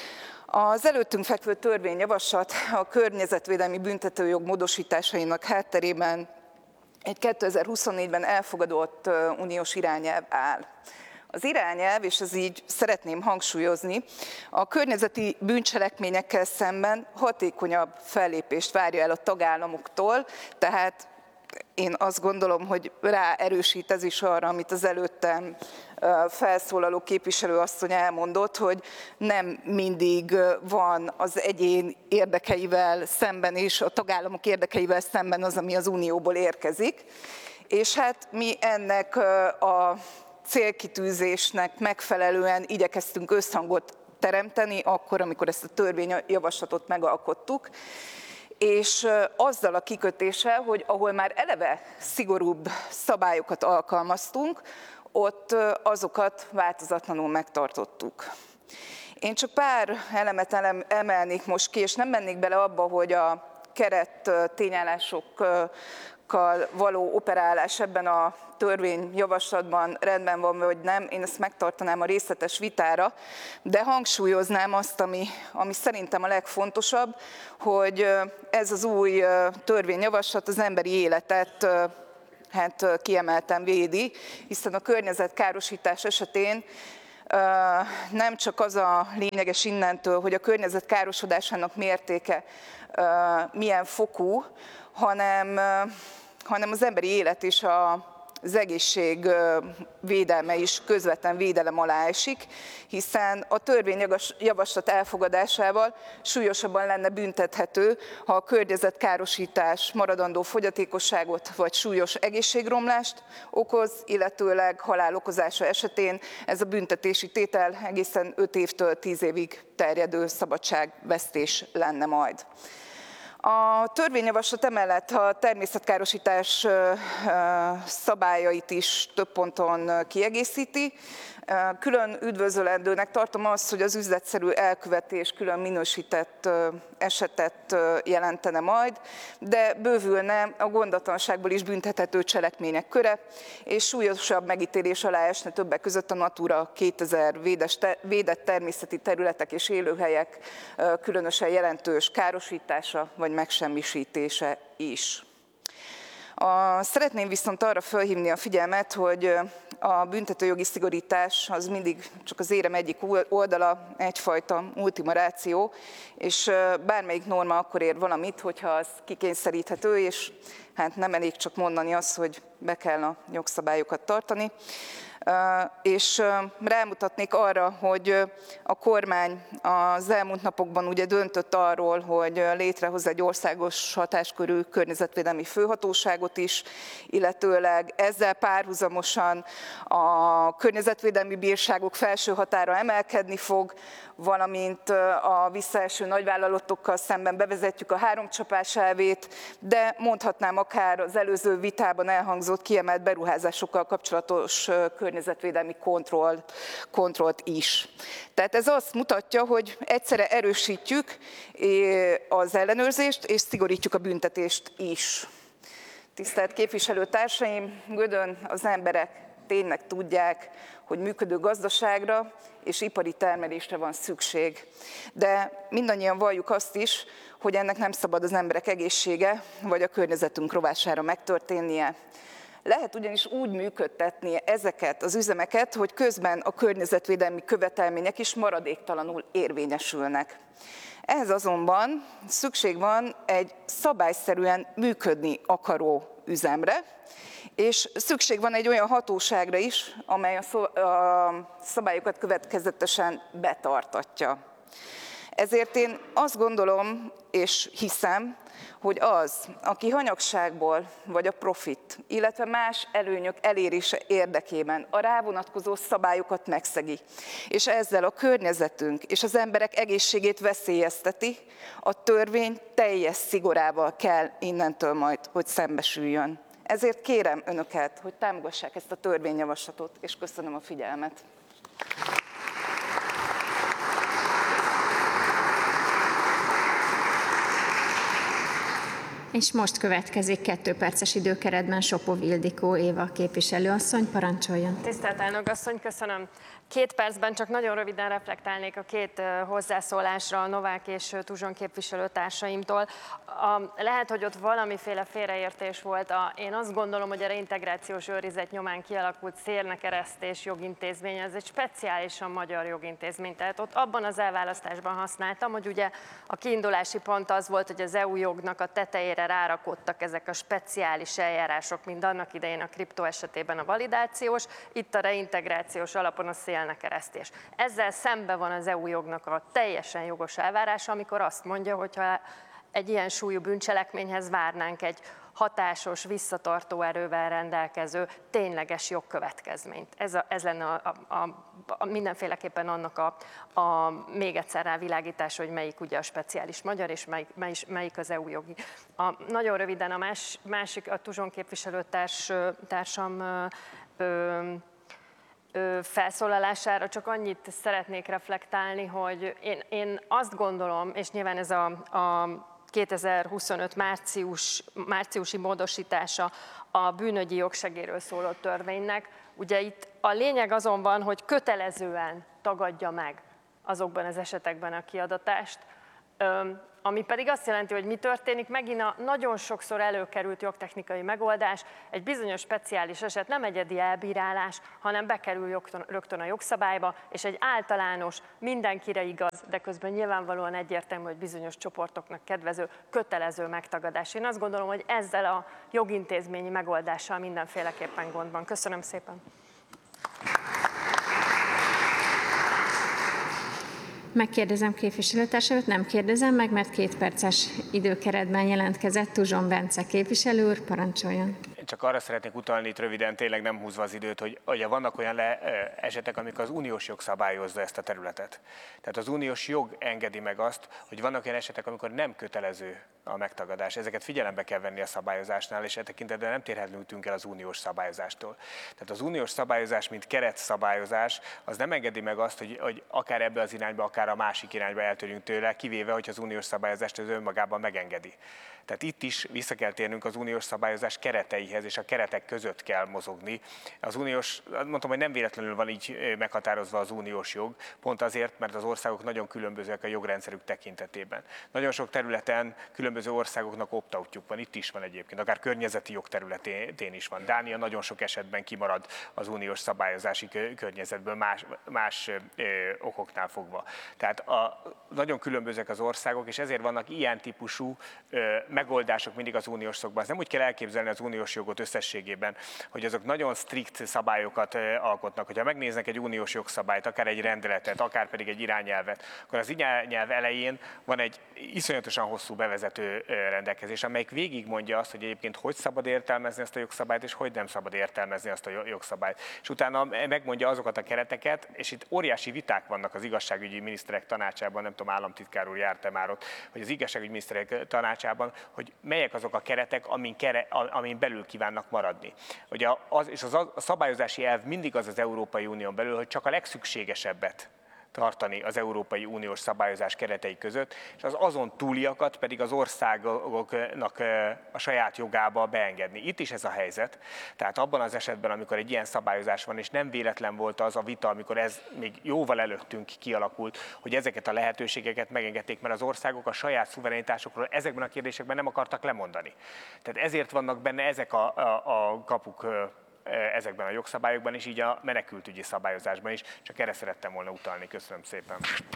Az előttünk fekvő törvényjavaslat a környezetvédelmi büntetőjog módosításainak hátterében egy 2024-ben elfogadott uniós irányelv áll. Az irányelv, és ez így szeretném hangsúlyozni, a környezeti bűncselekményekkel szemben hatékonyabb fellépést várja el a tagállamoktól, tehát én azt gondolom, hogy ráerősít ez is arra, amit az előttem felszólaló képviselőasszony elmondott, hogy nem mindig van az egyén érdekeivel szemben és a tagállamok érdekeivel szemben az, ami az Unióból érkezik. És hát mi ennek a célkitűzésnek megfelelően igyekeztünk összhangot teremteni akkor, amikor ezt a törvényjavaslatot megalkottuk, és azzal a kikötéssel, hogy ahol már eleve szigorúbb szabályokat alkalmaztunk, ott azokat változatlanul megtartottuk. Én csak pár elemet emelnék most ki, és nem mennék bele abba, hogy a keret tényállásokkal való operálás ebben a törvényjavaslatban rendben van, vagy nem. Én ezt megtartanám a részletes vitára, de hangsúlyoznám azt, ami szerintem a legfontosabb, hogy ez az új törvényjavaslat az emberi életet kiemelten védi, hiszen a környezetkárosítás esetén nem csak az a lényeges innentől, hogy a környezet károsodásának mértéke milyen fokú, hanem az emberi élet és az egészség védelme is közvetlen védelem alá esik, hiszen a törvényjavaslat elfogadásával súlyosabban lenne büntethető, ha a környezetkárosítás maradandó fogyatékosságot vagy súlyos egészségromlást okoz, illetőleg halál okozása esetén ez a büntetési tétel egészen 5 évtől 10 évig terjedő szabadságvesztés lenne majd. A törvényjavaslat emellett a természetkárosítás szabályait is több ponton kiegészíti. Külön üdvözölendőnek tartom azt, hogy az üzletszerű elkövetés külön minősített esetet jelentene majd, de bővülne a gondatlanságból is büntethető cselekmények köre, és súlyosabb megítélés alá esne többek között a Natura 2000 védett természeti területek és élőhelyek különösen jelentős károsítása vagy megsemmisítése is. Szeretném viszont arra felhívni a figyelmet, hogy a büntetőjogi szigorítás az mindig csak az érem egyik oldala, egyfajta ultima ratio, és bármelyik norma akkor ér valamit, hogyha az kikényszeríthető, és hát nem elég csak mondani azt, hogy be kell a jogszabályokat tartani. És rámutatnék arra, hogy a kormány az elmúlt napokban ugye döntött arról, hogy létrehoz egy országos hatáskörű környezetvédelmi főhatóságot is, illetőleg ezzel párhuzamosan a környezetvédelmi bírságok felső határa emelkedni fog, valamint a visszaeső nagyvállalatokkal szemben bevezetjük a háromcsapás elvét, de mondhatnám akár az előző vitában elhangzott kiemelt beruházásokkal kapcsolatos környezetvédelmi kontrollt is. Tehát ez azt mutatja, hogy egyszerre erősítjük az ellenőrzést és szigorítjuk a büntetést is. Tisztelt képviselőtársaim, Gödön az emberek tényleg tudják, hogy működő gazdaságra és ipari termelésre van szükség. De mindannyian valljuk azt is, hogy ennek nem szabad az emberek egészsége vagy a környezetünk rovására megtörténnie. Lehet ugyanis úgy működtetni ezeket az üzemeket, hogy közben a környezetvédelmi követelmények is maradéktalanul érvényesülnek. Ehhez azonban szükség van egy szabályszerűen működni akaró üzemre, és szükség van egy olyan hatóságra is, amely a szabályokat következetesen betartatja. Ezért én azt gondolom és hiszem, hogy az, aki hanyagságból vagy a profit, illetve más előnyök elérése érdekében a rávonatkozó szabályokat megszegi, és ezzel a környezetünk és az emberek egészségét veszélyezteti, a törvény teljes szigorával kell innentől majd, hogy szembesüljön. Ezért kérem önöket, hogy támogassák ezt a törvényjavaslatot, és köszönöm a figyelmet. És most következik 2 perces időkeretben Sopov Ildikó Éva képviselőasszony, parancsoljon. Tisztelt elnök asszony, köszönöm. 2 percben csak nagyon röviden reflektálnék a 2 hozzászólásra a Novák és Tuzson képviselőtársaimtól. Lehet, hogy ott valamiféle félreértés volt. Én azt gondolom, hogy a reintegrációs őrizet nyomán kialakult szélnekeresztés jogintézmény, ez egy speciálisan magyar jogintézmény. Tehát ott abban az elválasztásban használtam, hogy ugye a kiindulási pont az volt, hogy az EU jognak a tetejére rárakottak ezek a speciális eljárások, mint annak idején a kriptó esetében a validációs, itt a reintegrációs alapon a szélnekeresztés. Ezzel szembe van az EU jognak a teljesen jogos elvárása, amikor azt mondja, hogyha egy ilyen súlyú bűncselekményhez várnánk egy hatásos, visszatartó erővel rendelkező, tényleges jogkövetkezményt. Ez lenne mindenféleképpen annak a még egyszer rávilágítás, hogy melyik ugye a speciális magyar, és melyik az EU jogi. Nagyon röviden a másik, a Tuzson képviselőtársam felszólalására csak annyit szeretnék reflektálni, hogy én azt gondolom, és nyilván ez a 2025 márciusi módosítása a bűnögyi jogsegélyről szóló törvénynek, ugye itt a lényeg azon van, hogy kötelezően tagadja meg azokban az esetekben a kiadatást, ami pedig azt jelenti, hogy mi történik, megint a nagyon sokszor előkerült jogtechnikai megoldás, egy bizonyos speciális eset nem egyedi elbírálás, hanem bekerül rögtön a jogszabályba, és egy általános, mindenkire igaz, de közben nyilvánvalóan egyértelmű, hogy bizonyos csoportoknak kedvező, kötelező megtagadás. Én azt gondolom, hogy ezzel a jogintézményi megoldással mindenféleképpen gond van. Köszönöm szépen! Megkérdezem képviselőtársamat, nem kérdezem meg, mert 2 perces időkeretben jelentkezett Tuzson Bence képviselő úr, parancsoljon. Én csak arra szeretnék utalni itt röviden, tényleg nem húzva az időt, hogy ugye vannak olyan esetek, amikor az uniós jog szabályozza ezt a területet. Tehát az uniós jog engedi meg azt, hogy vannak olyan esetek, amikor nem kötelező a megtagadás. Ezeket figyelembe kell venni a szabályozásnál, és e tekintetben nem térhetünk el az uniós szabályozástól. Tehát az uniós szabályozás, mint keretszabályozás, az nem engedi meg azt, hogy akár ebbe az irányba, akár a másik irányba eltörjünk tőle, kivéve, hogy az uniós szabályozást az önmagában megengedi. Tehát itt is vissza kell térnünk az uniós szabályozás kereteihez, és a keretek között kell mozogni. Az uniós, mondtam, hogy nem véletlenül van így meghatározva az uniós jog, pont azért, mert az országok nagyon különbözőek a jogrendszerük tekintetében. Nagyon sok területen különböző országoknak opt-outjuk van, itt is van egyébként, akár környezeti jog területén is van. Dánia nagyon sok esetben kimarad az uniós szabályozási környezetből más okoknál fogva. Tehát nagyon különbözőek az országok, és ezért vannak ilyen típusú megoldások mindig az uniós jogban. Nem úgy kell elképzelni az uniós jogot összességében, hogy azok nagyon strikt szabályokat alkotnak. Hogyha megnéznek egy uniós jogszabályt, akár egy rendeletet, akár pedig egy irányelvet, akkor az irányelv elején van egy iszonyatosan hosszú bevezető rendelkezés, amelyik végigmondja azt, hogy egyébként hogy szabad értelmezni ezt a jogszabályt, és hogy nem szabad értelmezni azt a jogszabályt. És utána megmondja azokat a kereteket, és itt óriási viták vannak az igazságügyi miniszterek tanácsában, nem tudom, államtitkár úr járt-e már ott, hogy az igazságügyi miniszterek tanácsában, hogy melyek azok a keretek, amin belül kívánnak maradni. Ugye a szabályozási elv mindig az Európai Unión belül, hogy csak a legszükségesebbet tartani az Európai Uniós szabályozás keretei között, és az azon túliakat pedig az országoknak a saját jogába beengedni. Itt is ez a helyzet. Tehát abban az esetben, amikor egy ilyen szabályozás van, és nem véletlen volt az a vita, amikor ez még jóval előttünk kialakult, hogy ezeket a lehetőségeket megengedték, mert az országok a saját szuverenitásokról ezekben a kérdésekben nem akartak lemondani. Tehát ezért vannak benne ezek a kapuk ezekben a jogszabályokban, és így a menekültügyi szabályozásban is. Csak erre szerettem volna utalni. Köszönöm szépen.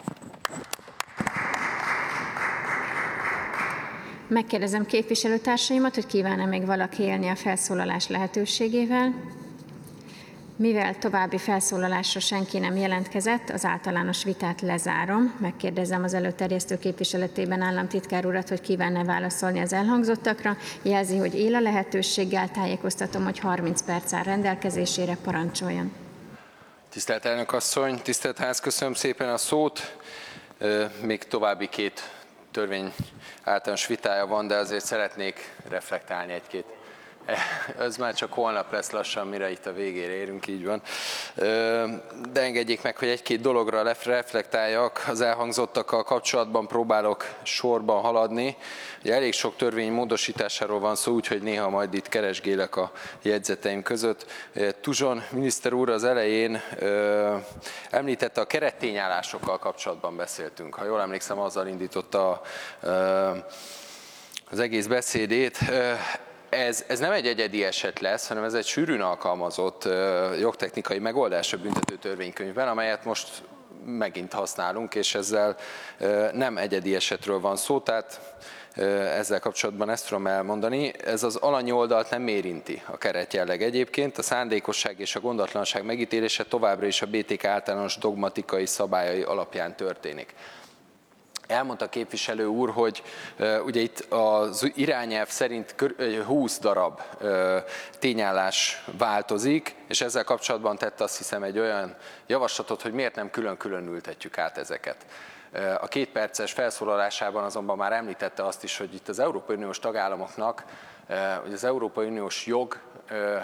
Megkérdezem képviselőtársaimat, hogy kíván-e még valaki élni a felszólalás lehetőségével. Mivel további felszólalásra senki nem jelentkezett, az általános vitát lezárom. Megkérdezem az előterjesztő képviseletében államtitkár urat, hogy kíván-e válaszolni az elhangzottakra. Jelzi, hogy él a lehetőséggel, tájékoztatom, hogy 30 perc áll rendelkezésére, parancsoljon. Tisztelt elnök asszony, tisztelt ház, köszönöm szépen a szót. Még további 2 törvény általános vitája van, de azért szeretnék reflektálni egy-két. Ez már csak holnap lesz lassan, mire itt a végére érünk, így van. De engedjék meg, hogy 1-2 dologra reflektáljak. Az elhangzottakkal kapcsolatban próbálok sorban haladni. Ugye elég sok törvény módosításáról van szó, úgyhogy néha majd itt keresgélek a jegyzeteim között. Tuzson miniszter úr az elején említette, a kerettényállásokkal kapcsolatban beszéltünk. Ha jól emlékszem, azzal indította az egész beszédét. Ez nem egy egyedi eset lesz, hanem ez egy sűrűn alkalmazott jogtechnikai megoldás a büntető törvénykönyvben, amelyet most megint használunk, és ezzel nem egyedi esetről van szó, tehát ezzel kapcsolatban ezt tudom elmondani. Ez az alanyi oldalt nem érinti a keretjelleg egyébként, a szándékosság és a gondatlanság megítélése továbbra is a BTK általános dogmatikai szabályai alapján történik. Elmondta a képviselő úr, hogy ugye itt az irányelv szerint 20 darab tényállás változik, és ezzel kapcsolatban tette azt hiszem egy olyan javaslatot, hogy miért nem külön-külön ültetjük át ezeket. A 2 perces felszólalásában azonban már említette azt is, hogy itt az Európai Uniós tagállamoknak, hogy az Európai Uniós jog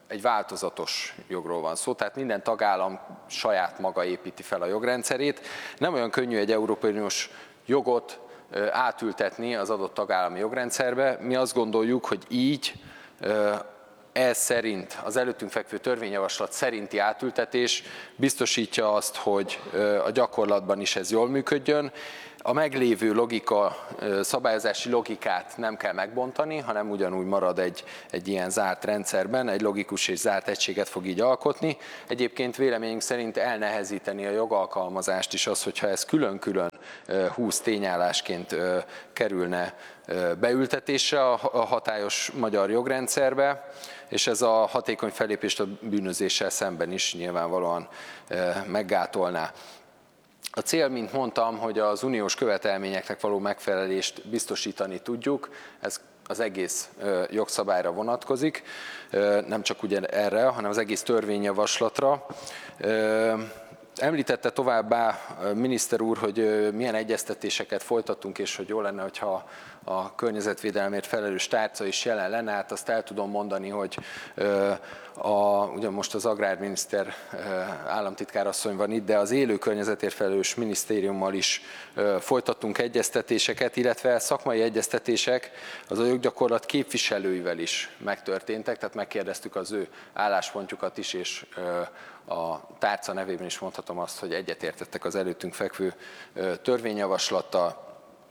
egy változatos jogról van szó, tehát minden tagállam saját maga építi fel a jogrendszerét. Nem olyan könnyű egy Európai Uniós jogot átültetni az adott tagállami jogrendszerbe. Mi azt gondoljuk, hogy így ez szerint, az előttünk fekvő törvényjavaslat szerinti átültetés biztosítja azt, hogy a gyakorlatban is ez jól működjön. A meglévő logika, szabályozási logikát nem kell megbontani, hanem ugyanúgy marad egy ilyen zárt rendszerben, egy logikus és zárt egységet fog így alkotni. Egyébként véleményünk szerint elnehezíteni a jogalkalmazást is az, hogyha ez külön-külön 20 tényállásként kerülne beültetésre a hatályos magyar jogrendszerbe, és ez a hatékony fellépést a bűnözéssel szemben is nyilvánvalóan meggátolná. A cél, mint mondtam, hogy az uniós követelményeknek való megfelelést biztosítani tudjuk, ez az egész jogszabályra vonatkozik, nem csak ugye erre, hanem az egész törvényjavaslatra. Említette továbbá miniszter úr, hogy milyen egyeztetéseket folytattunk, és hogy jó lenne, hogyha a környezetvédelemért felelős tárca is jelen lenne. Hát azt el tudom mondani, hogy ugyan most az agrárminiszter államtitkárasszony van itt, de az élő környezetért felelős minisztériummal is folytattunk egyeztetéseket, illetve szakmai egyeztetések az a joggyakorlat képviselőivel is megtörténtek, tehát megkérdeztük az ő álláspontjukat is, és a tárca nevében is mondhatom azt, hogy egyetértettek az előttünk fekvő törvényjavaslattal.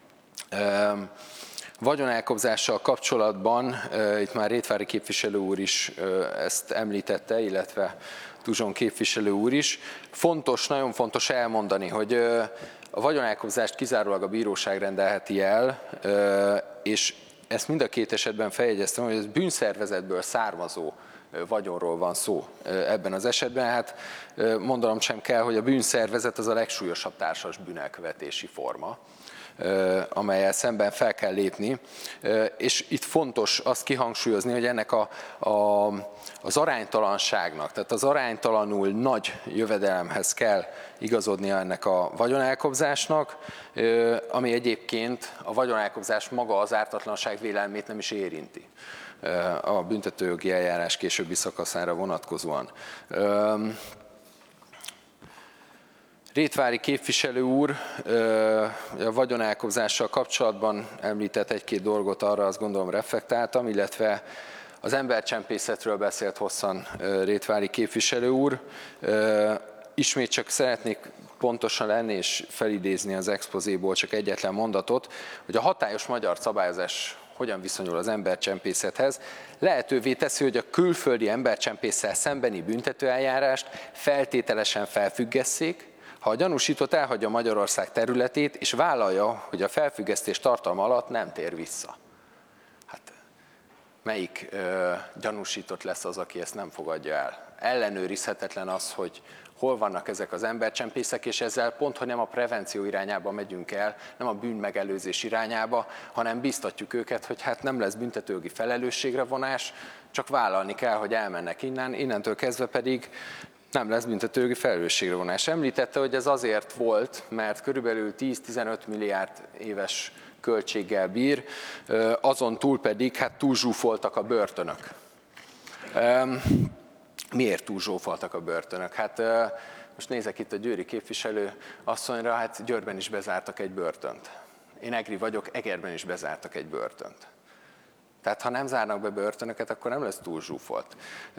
Vagyonelkobzással kapcsolatban, itt már Rétvári képviselő úr is ezt említette, illetve Tuzson képviselő úr is. Nagyon fontos elmondani, hogy a vagyonelkobzást kizárólag a bíróság rendelheti el, és ezt mind a két esetben feljegyeztem, hogy ez bűnszervezetből származó vagyonról van szó ebben az esetben. Hát mondanom sem kell, hogy a bűnszervezet az a legsúlyosabb társas bűnelkövetési forma, amellyel szemben fel kell lépni. És itt fontos azt kihangsúlyozni, hogy ennek az aránytalanságnak, tehát az aránytalanul nagy jövedelemhez kell igazodnia ennek a vagyonelkobzásnak, ami egyébként a vagyonelkobzás maga az ártatlanság vélelmét nem is érinti a büntetőjogi eljárás későbbi szakaszára vonatkozóan. Rétvári képviselő úr a vagyonelkobzással kapcsolatban említett egy-két dolgot, arra azt gondolom reflektáltam, illetve az embercsempészetről beszélt hosszan Rétvári képviselő úr. Ismét csak szeretnék pontosan lenni és felidézni az expozéból csak egyetlen mondatot, hogy a hatályos magyar szabályozás hogyan viszonyul az embercsempészethez, lehetővé teszi, hogy a külföldi embercsempésszel szembeni büntetőeljárást feltételesen felfüggesszék, ha a gyanúsított elhagyja Magyarország területét, és vállalja, hogy a felfüggesztés tartalma alatt nem tér vissza. Hát melyik gyanúsított lesz az, aki ezt nem fogadja el? Ellenőrizhetetlen az, hogy hol vannak ezek az embercsempészek, és ezzel pont, hogy nem a prevenció irányába megyünk el, nem a bűnmegelőzés irányába, hanem biztatjuk őket, hogy hát nem lesz büntetőjogi felelősségre vonás, csak vállalni kell, hogy elmennek innen, innentől kezdve pedig nem lesz büntetőjogi felelősségre vonás. Említette, hogy ez azért volt, mert körülbelül 10-15 milliárd éves költséggel bír, azon túl pedig hát túlzsúfoltak a börtönök. Miért túlzsúfoltak a börtönök? Hát most nézek itt a győri képviselő asszonyra, hát Győrben is bezártak egy börtönt. Én egri vagyok, Egerben is bezártak egy börtönt. Tehát ha nem zárnak be börtönöket, akkor nem lesz túlzsúfolt.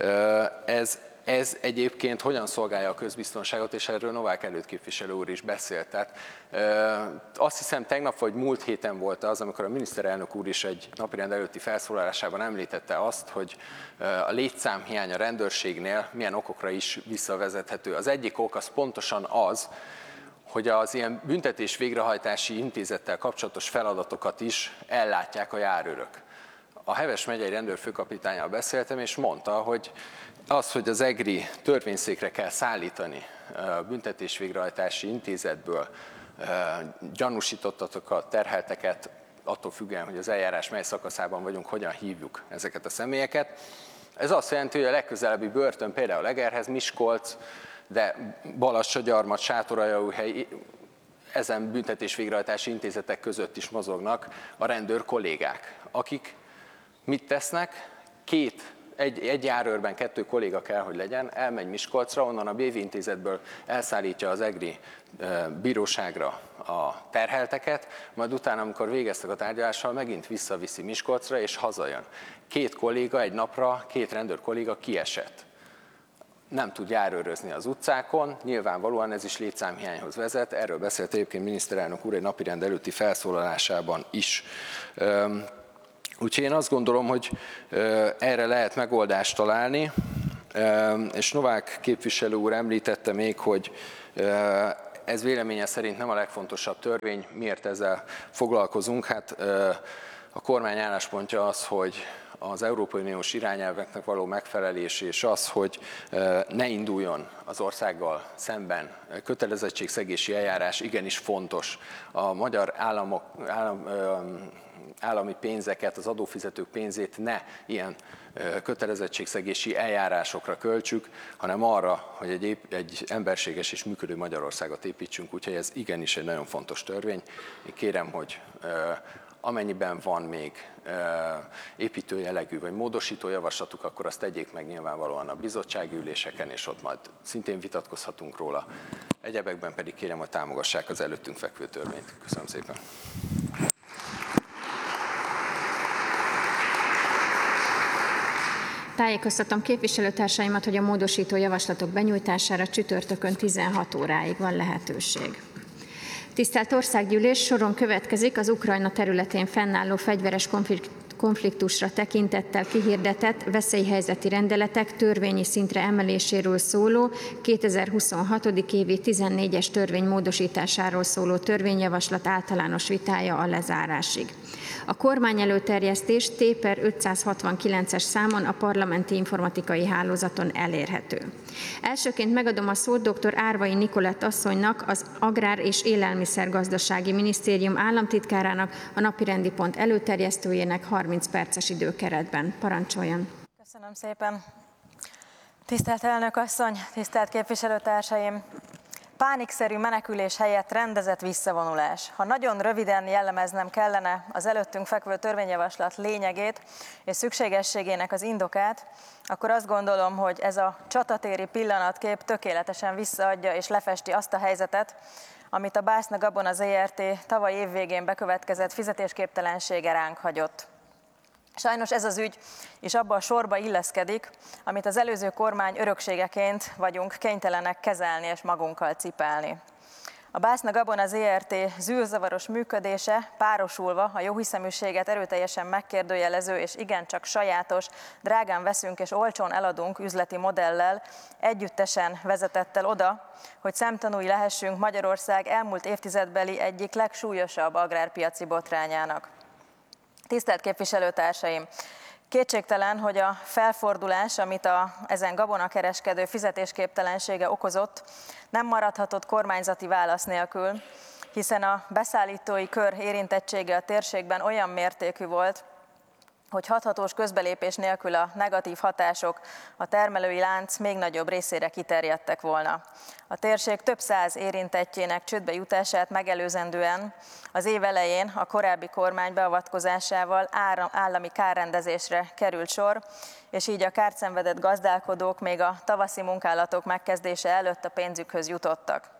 Ez egyébként hogyan szolgálja a közbiztonságot, és erről Novák előtt képviselő úr is beszélt. Tehát, azt hiszem tegnap vagy múlt héten volt az, amikor a miniszterelnök úr is egy napirend előtti felszólalásában említette azt, hogy a létszámhiány a rendőrségnél milyen okokra is visszavezethető. Az egyik ok az pontosan az, hogy az ilyen büntetés végrehajtási intézettel kapcsolatos feladatokat is ellátják a járőrök. A Heves megyei rendőrfőkapitánnyal beszéltem, és mondta, hogy az, hogy az egri törvényszékre kell szállítani a büntetés végrehajtási intézetből gyanúsítottakat, terhelteket, attól függően, hogy az eljárás mely szakaszában vagyunk, hogyan hívjuk ezeket a személyeket. Ez azt jelenti, hogy a legközelebbi börtön például Egerhez, Miskolc, de Balassagyarmat, Sátoraljaújhely, ezen büntetés végrehajtási intézetek között is mozognak a rendőr kollégák, akik mit tesznek? Két egy járőrben 2 kolléga kell, hogy legyen, elmegy Miskolcra, onnan a BV intézetből elszállítja az egri bíróságra a terhelteket, majd utána, amikor végeztek a tárgyalással, megint visszaviszi Miskolcra, és hazajön. 2 kolléga egy napra, 2 rendőr kolléga kiesett. Nem tud járőrözni az utcákon, nyilvánvalóan ez is létszámhiányhoz vezet, erről beszélt egyébként miniszterelnök úr egy napirend előtti felszólalásában is. Úgyhogy én azt gondolom, hogy erre lehet megoldást találni, és Novák képviselő úr említette még, hogy ez véleménye szerint nem a legfontosabb törvény, miért ezzel foglalkozunk? Hát a kormány álláspontja az, hogy az Európai Uniós irányelveknek való megfelelés, és az, hogy ne induljon az országgal szemben kötelezettségszegési eljárás, igenis fontos. A magyar állami pénzeket, az adófizetők pénzét ne ilyen kötelezettségszegési eljárásokra költsük, hanem arra, hogy egy emberséges és működő Magyarországot építsünk, úgyhogy ez igenis egy nagyon fontos törvény. Én kérem, hogy amennyiben van még építő jellegű vagy módosító javaslatuk, akkor azt tegyék meg nyilvánvalóan a bizottsági üléseken, és ott majd szintén vitatkozhatunk róla. Egyebekben pedig kérem, hogy támogassák az előttünk fekvő törvényt. Köszönöm szépen. Tájékoztatom képviselőtársaimat, hogy a módosító javaslatok benyújtására csütörtökön 16 óráig van lehetőség. Tisztelt Országgyűlés, soron következik az Ukrajna területén fennálló fegyveres konfliktusra tekintettel kihirdetett veszélyhelyzeti rendeletek törvényi szintre emeléséről szóló 2026. évi 14-es törvény módosításáról szóló törvényjavaslat általános vitája a lezárásig. A kormány előterjesztés T/569-es számon a parlamenti informatikai hálózaton elérhető. Elsőként megadom a szót dr. Árvai Nikolett asszonynak, az Agrár- és Élelmiszergazdasági Minisztérium államtitkárának, a napirendi pont előterjesztőjének 30 perces időkeretben. Parancsoljon! Köszönöm szépen! Tisztelt elnök asszony, tisztelt képviselőtársaim! Pánikszerű menekülés helyett rendezett visszavonulás. Ha nagyon röviden jellemeznem kellene az előttünk fekvő törvényjavaslat lényegét és szükségességének az indokát, akkor azt gondolom, hogy ez a csatatéri pillanatkép tökéletesen visszaadja és lefesti azt a helyzetet, amit a Bászna Gabona Zrt. Tavaly év végén bekövetkezett fizetésképtelensége ránk hagyott. Sajnos ez az ügy is abba a sorba illeszkedik, amit az előző kormány örökségeként vagyunk kénytelenek kezelni és magunkkal cipelni. A Bászna Gabona Zrt. Zűrzavaros működése párosulva a jóhiszeműséget erőteljesen megkérdőjelező és igencsak sajátos, drágán veszünk és olcsón eladunk üzleti modellel együttesen vezetett el oda, hogy szemtanúi lehessünk Magyarország elmúlt évtizedbeli egyik legsúlyosabb agrárpiaci botrányának. Tisztelt képviselőtársaim! Kétségtelen, hogy a felfordulás, amit ezen gabonakereskedő fizetésképtelensége okozott, nem maradhatott kormányzati válasz nélkül, hiszen a beszállítói kör érintettsége a térségben olyan mértékű volt, hogy hathatós közbelépés nélkül a negatív hatások a termelői lánc még nagyobb részére kiterjedtek volna. A térség több száz érintettjének csődbe jutását megelőzendően az év elején a korábbi kormány beavatkozásával állami kárrendezésre került sor, és így a kárt szenvedett gazdálkodók még a tavaszi munkálatok megkezdése előtt a pénzükhöz jutottak.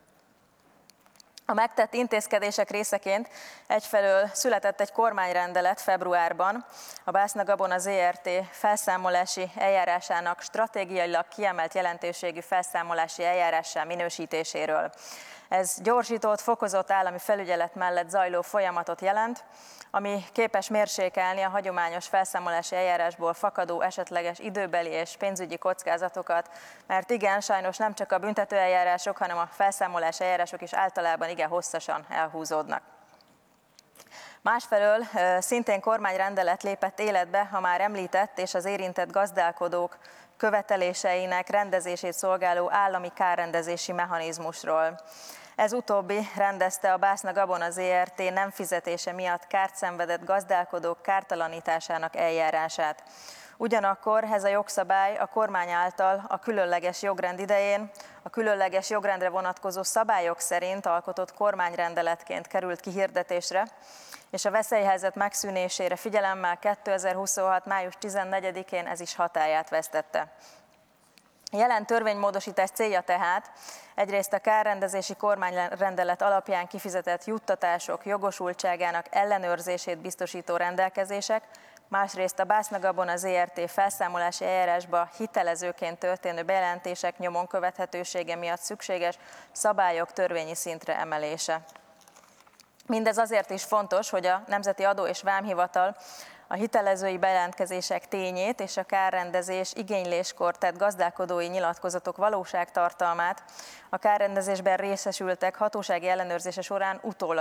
A megtett intézkedések részeként egyfelől született egy kormányrendelet februárban a Bászna Gabona Zrt. Felszámolási eljárásának stratégiailag kiemelt jelentőségű felszámolási eljárássá minősítéséről. Ez gyorsított, fokozott állami felügyelet mellett zajló folyamatot jelent, ami képes mérsékelni a hagyományos felszámolási eljárásból fakadó esetleges időbeli és pénzügyi kockázatokat, mert igen, sajnos nem csak a büntetőeljárások, hanem a felszámolási eljárások is általában igen hosszasan elhúzódnak. Másfelől szintén kormányrendelet lépett életbe a már említett és az érintett gazdálkodók követeléseinek rendezését szolgáló állami kárrendezési mechanizmusról. Ez utóbbi rendezte a Bászna Gabona Zrt. Nem fizetése miatt kárt szenvedett gazdálkodók kártalanításának eljárását. Ugyanakkor ez a jogszabály a kormány által a különleges jogrend idején a különleges jogrendre vonatkozó szabályok szerint alkotott kormányrendeletként került kihirdetésre, és a veszélyhelyzet megszűnésére figyelemmel 2026. május 14-én ez is hatályát vesztette. Jelen törvénymódosítás célja tehát egyrészt a kárrendezési kormányrendelet alapján kifizetett juttatások jogosultságának ellenőrzését biztosító rendelkezések, másrészt a Básznagabona ZRT felszámolási eljárásba hitelezőként történő bejelentések nyomon követhetősége miatt szükséges szabályok törvényi szintre emelése. Mindez azért is fontos, hogy a Nemzeti Adó és Vámhivatal a hitelezői bejelentkezések tényét és a kárrendezés igényléskor tett gazdálkodói nyilatkozatok valóságtartalmát a kárrendezésben részesültek hatósági ellenőrzése során utólag